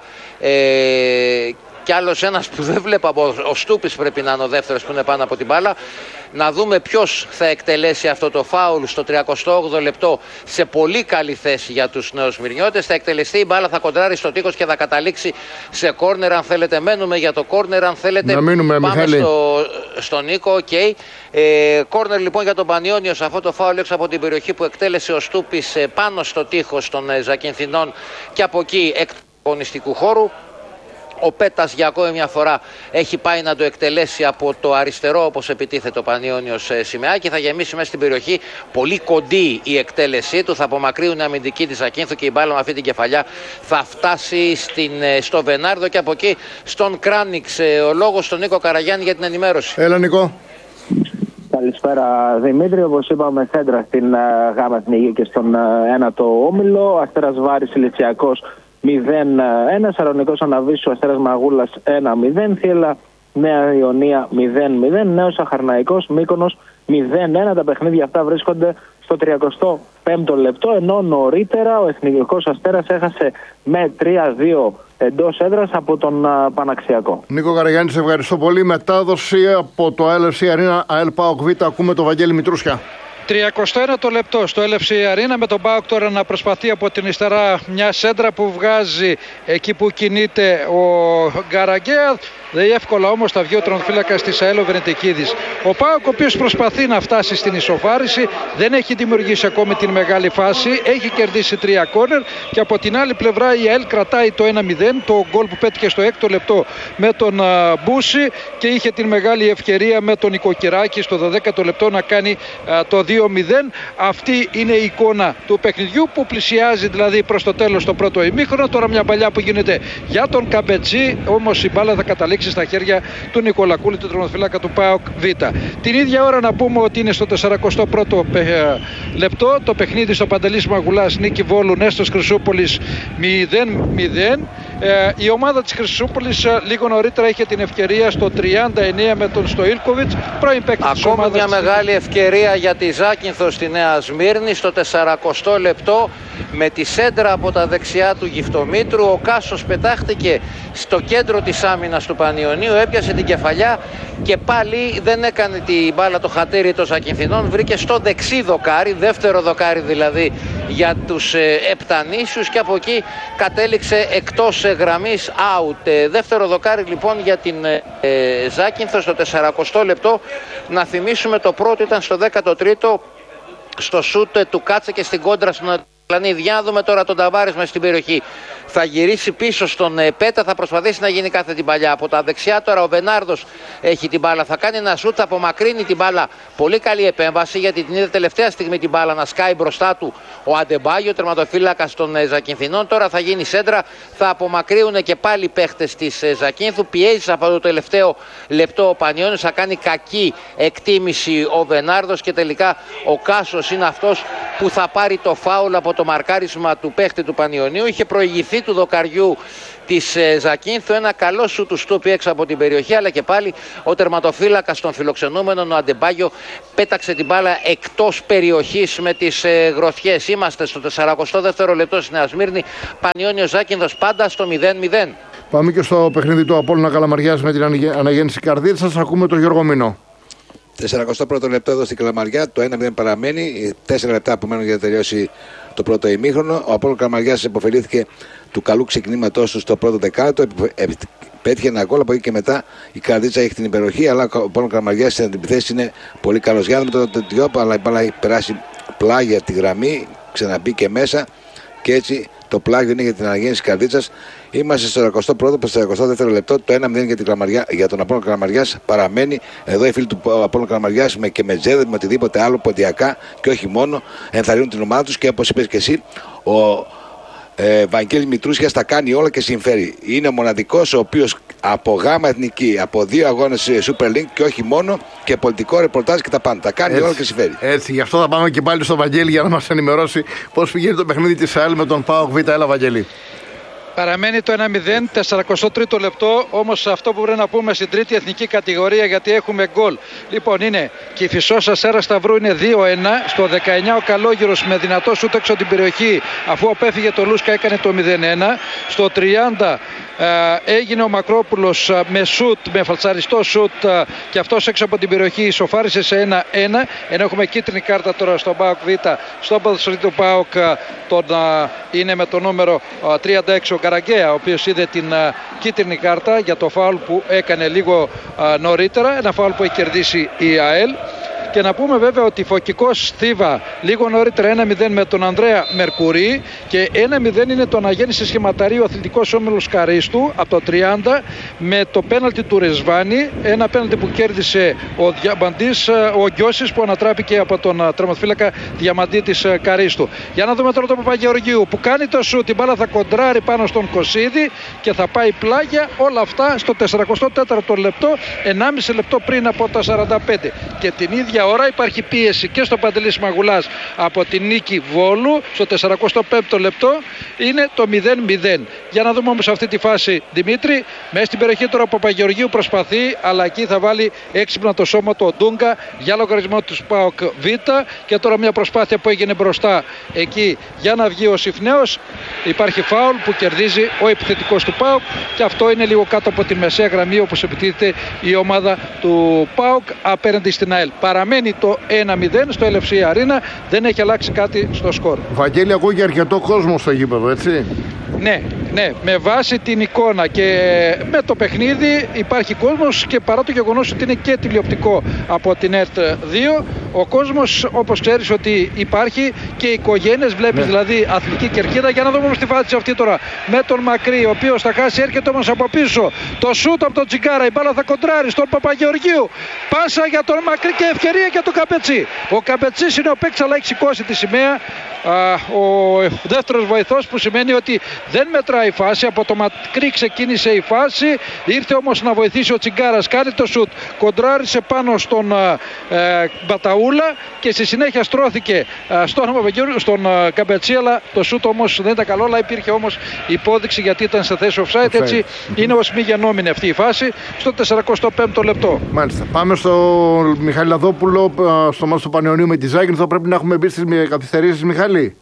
κι άλλος ένας που δεν βλέπω, ο Στούπης πρέπει να είναι ο δεύτερος που είναι πάνω από την μπάλα. Να δούμε ποιος θα εκτελέσει αυτό το φάουλ στο 38ο λεπτό, σε πολύ καλή θέση για τους νεοσμυρνιώτες. Θα εκτελεστεί η μπάλα, θα κοντράρει στο τείχος και θα καταλήξει σε κόρνερ. Αν θέλετε μένουμε για το κόρνερ, αν θέλετε να μείνουμε, πάμε στο Νίκο. Κόρνερ λοιπόν για τον Πανιώνιο σε αυτό το φάουλ έξω από την περιοχή που εκτέλεσε ο Στούπης πάνω στο τείχος των Ζακυνθινών και από εκεί εκτός αγωνιστικού χώρου. Ο Πέτας για ακόμη μια φορά έχει πάει να το εκτελέσει από το αριστερό, όπως επιτίθεται ο Πανιώνιος Σιμεάκη. Θα γεμίσει μέσα στην περιοχή, πολύ κοντή η εκτέλεσή του. Θα απομακρύνουν αμυντική της Ζακύνθου και η μπάλα με αυτή την κεφαλιά θα φτάσει στο Βενάρδο και από εκεί στον Κράνιξ. Ο λόγος στον Νίκο Καραγιάννη για την ενημέρωση. Έλα, Νικό. Καλησπέρα, Δημήτρη. Όπως είπαμε, σέντρα στην Γάμα Εθνική και στον 1ο όμιλο. Αστέρας Βάρης Ηλιτσιακός 0-1, Σαρονικός Αναβίσου Αστέρας Μαγούλας 1-0, Θύελλα Νέα Ιωνία 0-0, Νέος Αχαρναϊκός Μύκονος 0-1. Τα παιχνίδια αυτά βρίσκονται στο 35ο λεπτό, ενώ νωρίτερα ο Εθνικός Αστέρας έχασε με 3-2 εντός έδρας από τον Παναξιακό. Νίκο Καραγιάννη, σε ευχαριστώ πολύ. Μετάδοση από το LFC Arena ΑΕΛ ΠΑΟΚ Β. Ακούμε τον Βαγγέλη Μητρούσια. 31ο λεπτό στο LFC Arena, με τον ΠΑΟΚ τώρα να προσπαθεί από την αριστερά μια σέντρα που βγάζει εκεί που κινείται ο Γκαραγκέα. Δεν εύκολα όμως τα βγει ο τερματοφύλακας της ΑΕΛ ο Βενετικίδης. Ο ΠΑΟΚ, ο οποίος προσπαθεί να φτάσει στην ισοφάριση, δεν έχει δημιουργήσει ακόμη την μεγάλη φάση, έχει κερδίσει 3 κόρνερ και από την άλλη πλευρά η ΑΕΛ κρατάει το 1-0, το γκολ που πέτυχε στο 6ο λεπτό με τον Μπούση και είχε την μεγάλη ευκαιρία με τον Οικοκυράκη στο 12ο λεπτό να κάνει το 2-0. Αυτή είναι η εικόνα του παιχνιδιού που πλησιάζει δηλαδή προς το τέλος το πρώτο ημίχρονο. Τώρα μια παλιά που γίνεται για τον Καμπετζή, όμως η μπάλα θα καταλήξει στα χέρια του Νικολακούλη, του τερματοφύλακα του ΠΑΟΚ Β. Την ίδια ώρα να πούμε ότι είναι στο 41ο λεπτό το παιχνίδι στο Παντελής Μαγουλάς, Νίκη Βόλου Νέστος Χρυσούπολης 0-0. Η ομάδα της Χρυσούπολης λίγο νωρίτερα είχε την ευκαιρία στο 39 με τον Στοήλκοβιτς, πρώην παίκτη της ομάδας. Ακόμη μια μεγάλη ευκαιρία για τη Ζάκυνθο στη Νέα Σμύρνη στο 40ο λεπτό με τη σέντρα από τα δεξιά του Γυφτομήτρου. Ο Κάσος πετάχτηκε στο κέντρο της άμυνας του Πανιωνίου, έπιασε την κεφαλιά και πάλι δεν έκανε την μπάλα το χατήρι των Ζακυνθινών, βρήκε στο δεξί δοκάρι, δεύτερο δοκάρι δηλαδή για τους Επτανήσιους και από εκεί κατέληξε εκτός γραμμής out. Δεύτερο δοκάρι λοιπόν για την Ζάκυνθο στο 40ο λεπτό. Να θυμίσουμε το πρώτο ήταν στο 13ο στο σούτ του Κάτσε και στην κόντρα στον Πλανίδη. Για να δούμε τώρα τον Ταβάρης μες στην περιοχή. Θα γυρίσει πίσω στον Πέτα, θα προσπαθήσει να γίνει κάθε την παλιά. Από τα δεξιά τώρα ο Βενάρδος έχει την μπάλα. Θα κάνει ένα σούτ, θα απομακρύνει την μπάλα. Πολύ καλή επέμβαση γιατί την είδε τελευταία στιγμή την μπάλα να σκάει μπροστά του ο Αντεμπάγιο, τερματοφύλακας των Ζακυνθινών. Τώρα θα γίνει σέντρα, θα απομακρύνουν και πάλι παίχτες της Ζακύνθου. Πιέζει από το τελευταίο λεπτό ο Πανιώνιος, θα κάνει κακή εκτίμηση ο Βενάρδος και τελικά ο Κάσος είναι αυτός που θα πάρει το φάουλ από από το μαρκάρισμα του παίχτη του Πανιωνίου. Είχε προηγηθεί του δοκαριού της Ζακίνθου, ένα καλό σου του Στούπι έξω από την περιοχή, αλλά και πάλι ο τερματοφύλακας των φιλοξενούμενων, ο Αντεμπάγιο, πέταξε την μπάλα εκτός περιοχής με τις γροθιές. Είμαστε στο 42ο λεπτό στη Νέα Σμύρνη, Πανιώνιος Ζάκυνθος πάντα στο 0-0. Πάμε και στο παιχνίδι του Απόλλωνα Καλαμαριάς με την αναγέννηση Καρδίτσας. Ακούμε τον Γιώργο Μινό. 41ο λεπτό εδώ στην Καλαμαριά, το 1-0 παραμένει, 4 λεπτά που μένουν για να τελειώσει το πρώτο ημίχρονο. Ο Απόλλωνας Καλαμαριάς υποφελήθηκε του καλού ξεκινήματός του στο πρώτο δεκάλεπτο. Πέτυχε ένα γκολ, από εκεί και μετά η Καρδίτσα έχει την υπεροχή, αλλά ο Απόλλωνας Καλαμαριάς στην αντιπιθέση είναι πολύ καλός. Για να δούμε το Τιόπα, αλλά η μπάλα έχει περάσει πλάγια τη γραμμή, ξαναμπήκε μέσα και έτσι το πλάγιο είναι για την αναγέννηση της Καρδίτσας. Είμαστε στο 41ο προς το 42ο λεπτό. Το 1-0 για τον Απόλλωνα Καλαμαριάς παραμένει. Εδώ οι φίλοι του Απόλλωνα Καλαμαριάς με Τζέδε, με οτιδήποτε άλλο ποντιακά και όχι μόνο ενθαρρύνουν την ομάδα τους, και όπως είπες και εσύ, ο Βαγγέλης Μητρούσιας τα κάνει όλα και συμφέρει. Είναι ο μοναδικός ο οποίος από γάμα εθνική, από 2 αγώνες Super League και όχι μόνο, και πολιτικό ρεπορτάζ και τα πάντα. Τα κάνει όλα και συμφέρει. Έτσι, γι' αυτό θα πάμε και πάλι στο Βαγγέλη για να μας ενημερώσει πώς πηγαίνει το παιχνίδι της ΑΕΛ με τον ΠΑΟΚ Β. Έλα, Βαγγέλη. Παραμένει το 1-0, 43ο λεπτό, όμως αυτό που πρέπει να πούμε στην τρίτη εθνική κατηγορία, γιατί έχουμε γκολ. Λοιπόν, είναι Κηφισός Αστέρας Σταυρού, είναι 2-1. Στο 19 ο Καλόγυρος με δυνατό σούτ έξω από την περιοχή, αφού απέφυγε το Λούσκα, έκανε το 0-1. Στο 30 έγινε ο Μακρόπουλος με σούτ, με φαλτσαριστό σούτ, και αυτός έξω από την περιοχή ισοφάρισε σε 1-1. Ενώ έχουμε κίτρινη κάρτα τώρα στον ΠΑΟΚ Β. Στον ποδοσφαιριστή του ΠΑΟΚ είναι με το νούμερο 36 ο Καραγκαία, ο οποίος είδε την κίτρινη κάρτα για το φάουλ που έκανε λίγο νωρίτερα, ένα φάουλ που έχει κερδίσει η ΑΕΛ. Και να πούμε βέβαια ότι Φωκικός Θήβα λίγο νωρίτερα 1-0 με τον Ανδρέα Μερκουρί, και 1-0 είναι το αναγέννηση σχηματαρίου ο Αθλητικός Όμιλος Καρίστου από το 30 με το πέναλτι του Ρεσβάνη, ένα πέναλτι που κέρδισε ο Διαμαντής, ο Γκιώσης, που ανατράπηκε από τον τερματοφύλακα Διαμαντή της Καρίστου. Για να δούμε τώρα τον Παπαγεωργίου που κάνει το σούτ, την μπάλα θα κοντράρει πάνω στον Κωσίδη και θα πάει πλάγια. Όλα αυτά στο 44ο λεπτό, 1,5 λεπτό πριν από τα 45. Και την ίδια ώρα υπάρχει πίεση και στο Παντελή Μαγουλάς από την νίκη Βόλου. Στο 45ο λεπτό είναι το 0-0. Για να δούμε όμως αυτή τη φάση, Δημήτρη. Μέσα στην περιοχή τώρα ο Παπαγεωργίου προσπαθεί, αλλά εκεί θα βάλει έξυπνα το σώμα του ο Ντούγκα για λογαριασμό του ΠΑΟΚ Β. Και τώρα μια προσπάθεια που έγινε μπροστά εκεί για να βγει ο Συφνέος. Υπάρχει φάουλ που κερδίζει ο επιθετικός του ΠΑΟΚ, και αυτό είναι λίγο κάτω από τη μεσαία γραμμή όπως επιτίθεται η ομάδα του ΠΑΟΚ απέναντι στην ΑΕΛ. Παραμένει το 1-0 στο LFC Arena, δεν έχει αλλάξει κάτι στο σκορ. Βαγγέλη, ακούω και αρκετό κόσμο στο γήπεδο, έτσι. Ναι, με βάση την εικόνα και με το παιχνίδι υπάρχει κόσμος, και παρά το γεγονός ότι είναι και τηλεοπτικό από την ΕΡΤ 2, ο κόσμος, όπως ξέρεις ότι υπάρχει, και οι οικογένειες, βλέπεις δηλαδή αθλητική κερκίδα. Για να δούμε όμως τη φάση αυτή τώρα με τον Μακρύ, ο οποίος θα χάσει, έρχεται όμως από πίσω το σούτ από τον Τσιγκάρα, η μπάλα θα κοντράρει στον Παπαγεωργίου, πάσα για τον Μακρύ και ευκαιρία για τον Καπετσί. Ο Καπετσής είναι ο παίκτης, αλλά έχει σηκώσει τη σημαία, ο δεύτερος βοηθός, που σημαίνει ότι δεν μετράει η φάση. Από το Μακρύ ξεκίνησε η φάση, ήρθε όμως να βοηθήσει ο Τσιγκάρας, κάνει το σουτ, κοντράρισε πάνω στον Μπαταούλα και στη συνέχεια στρώθηκε στον Καπετσί, αλλά το σουτ όμως δεν ήταν καλό, αλλά υπήρχε όμως υπόδειξη γιατί ήταν σε θέση offside. Έτσι είναι ως μη γεννόμενη αυτή η φάση στο 45ο λεπτό. Μάλιστα. Πάμε στο Μιχάλη Λαδόπουλο, στο μάτς του Πανιωνίου με τη Ζάκυνθο. Πρέπει να έχουμε μπει στις καθυστερήσεις, Μιχάλη.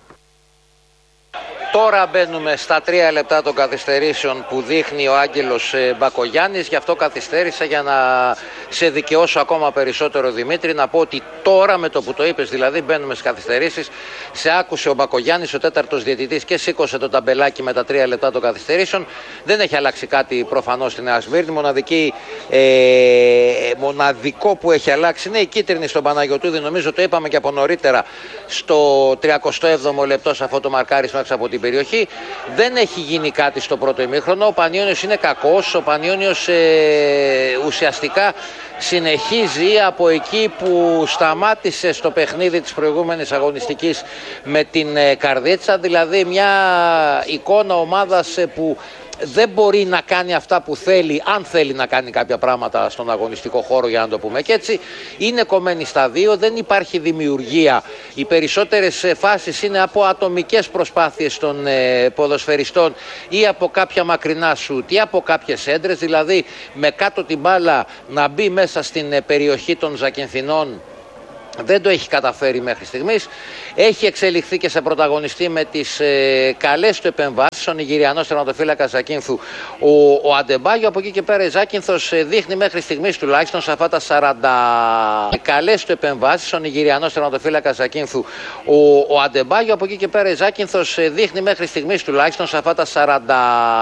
Τώρα μπαίνουμε στα 3 λεπτά των καθυστερήσεων που δείχνει ο Άγγελος Μπακογιάννης. Γι' αυτό καθυστέρησα για να σε δικαιώσω ακόμα περισσότερο, Δημήτρη. Να πω ότι τώρα, με το που το είπες, δηλαδή μπαίνουμε στις καθυστερήσεις. Σε άκουσε ο Μπακογιάννης, ο τέταρτος διαιτητής, και σήκωσε το ταμπελάκι με τα 3 λεπτά των καθυστερήσεων. Δεν έχει αλλάξει κάτι προφανώς στη Νέα Σμύρνη. Μοναδικό που έχει αλλάξει είναι η κίτρινη στον Παναγιωτούδη. Νομίζω το είπαμε και από νωρίτερα, στο 37ο λεπτό, σε αυτό το μαρκάρισμα έξω από την περιοχή. Δεν έχει γίνει κάτι στο πρώτο ημίχρονο. Ο Πανιώνιος είναι κακός. Ο Πανιώνιος ουσιαστικά συνεχίζει από εκεί που σταμάτησε στο παιχνίδι της προηγούμενης αγωνιστικής με την Καρδίτσα. Δηλαδή μια εικόνα ομάδας που δεν μπορεί να κάνει αυτά που θέλει, αν θέλει να κάνει κάποια πράγματα στον αγωνιστικό χώρο, για να το πούμε και έτσι. Είναι κομμένη στα δύο, δεν υπάρχει δημιουργία. Οι περισσότερες φάσεις είναι από ατομικές προσπάθειες των ποδοσφαιριστών ή από κάποια μακρινά σουτ ή από κάποιες έντρες, δηλαδή με κάτω την μπάλα να μπει μέσα στην περιοχή των Ζακυνθινών. Δεν το έχει καταφέρει μέχρι στιγμής. Έχει εξελιχθεί και σε πρωταγωνιστή με τις καλές του επεμβάσεις. Ο Νιγηριανός τερματοφύλακας Ζακίνθου, ο Αντεμπάγιο. Από εκεί και πέρα η Ζάκυνθος δείχνει μέχρι στιγμής τουλάχιστον σε αυτά τα 40 καλές του επεμβάσεις. Ο Νιγηριανός τερματοφύλακας Ζακίνθου, ο Αντεμπάγιο. Από εκεί και πέρα η Ζάκυνθος δείχνει μέχρι στιγμής τουλάχιστον σε αυτά τα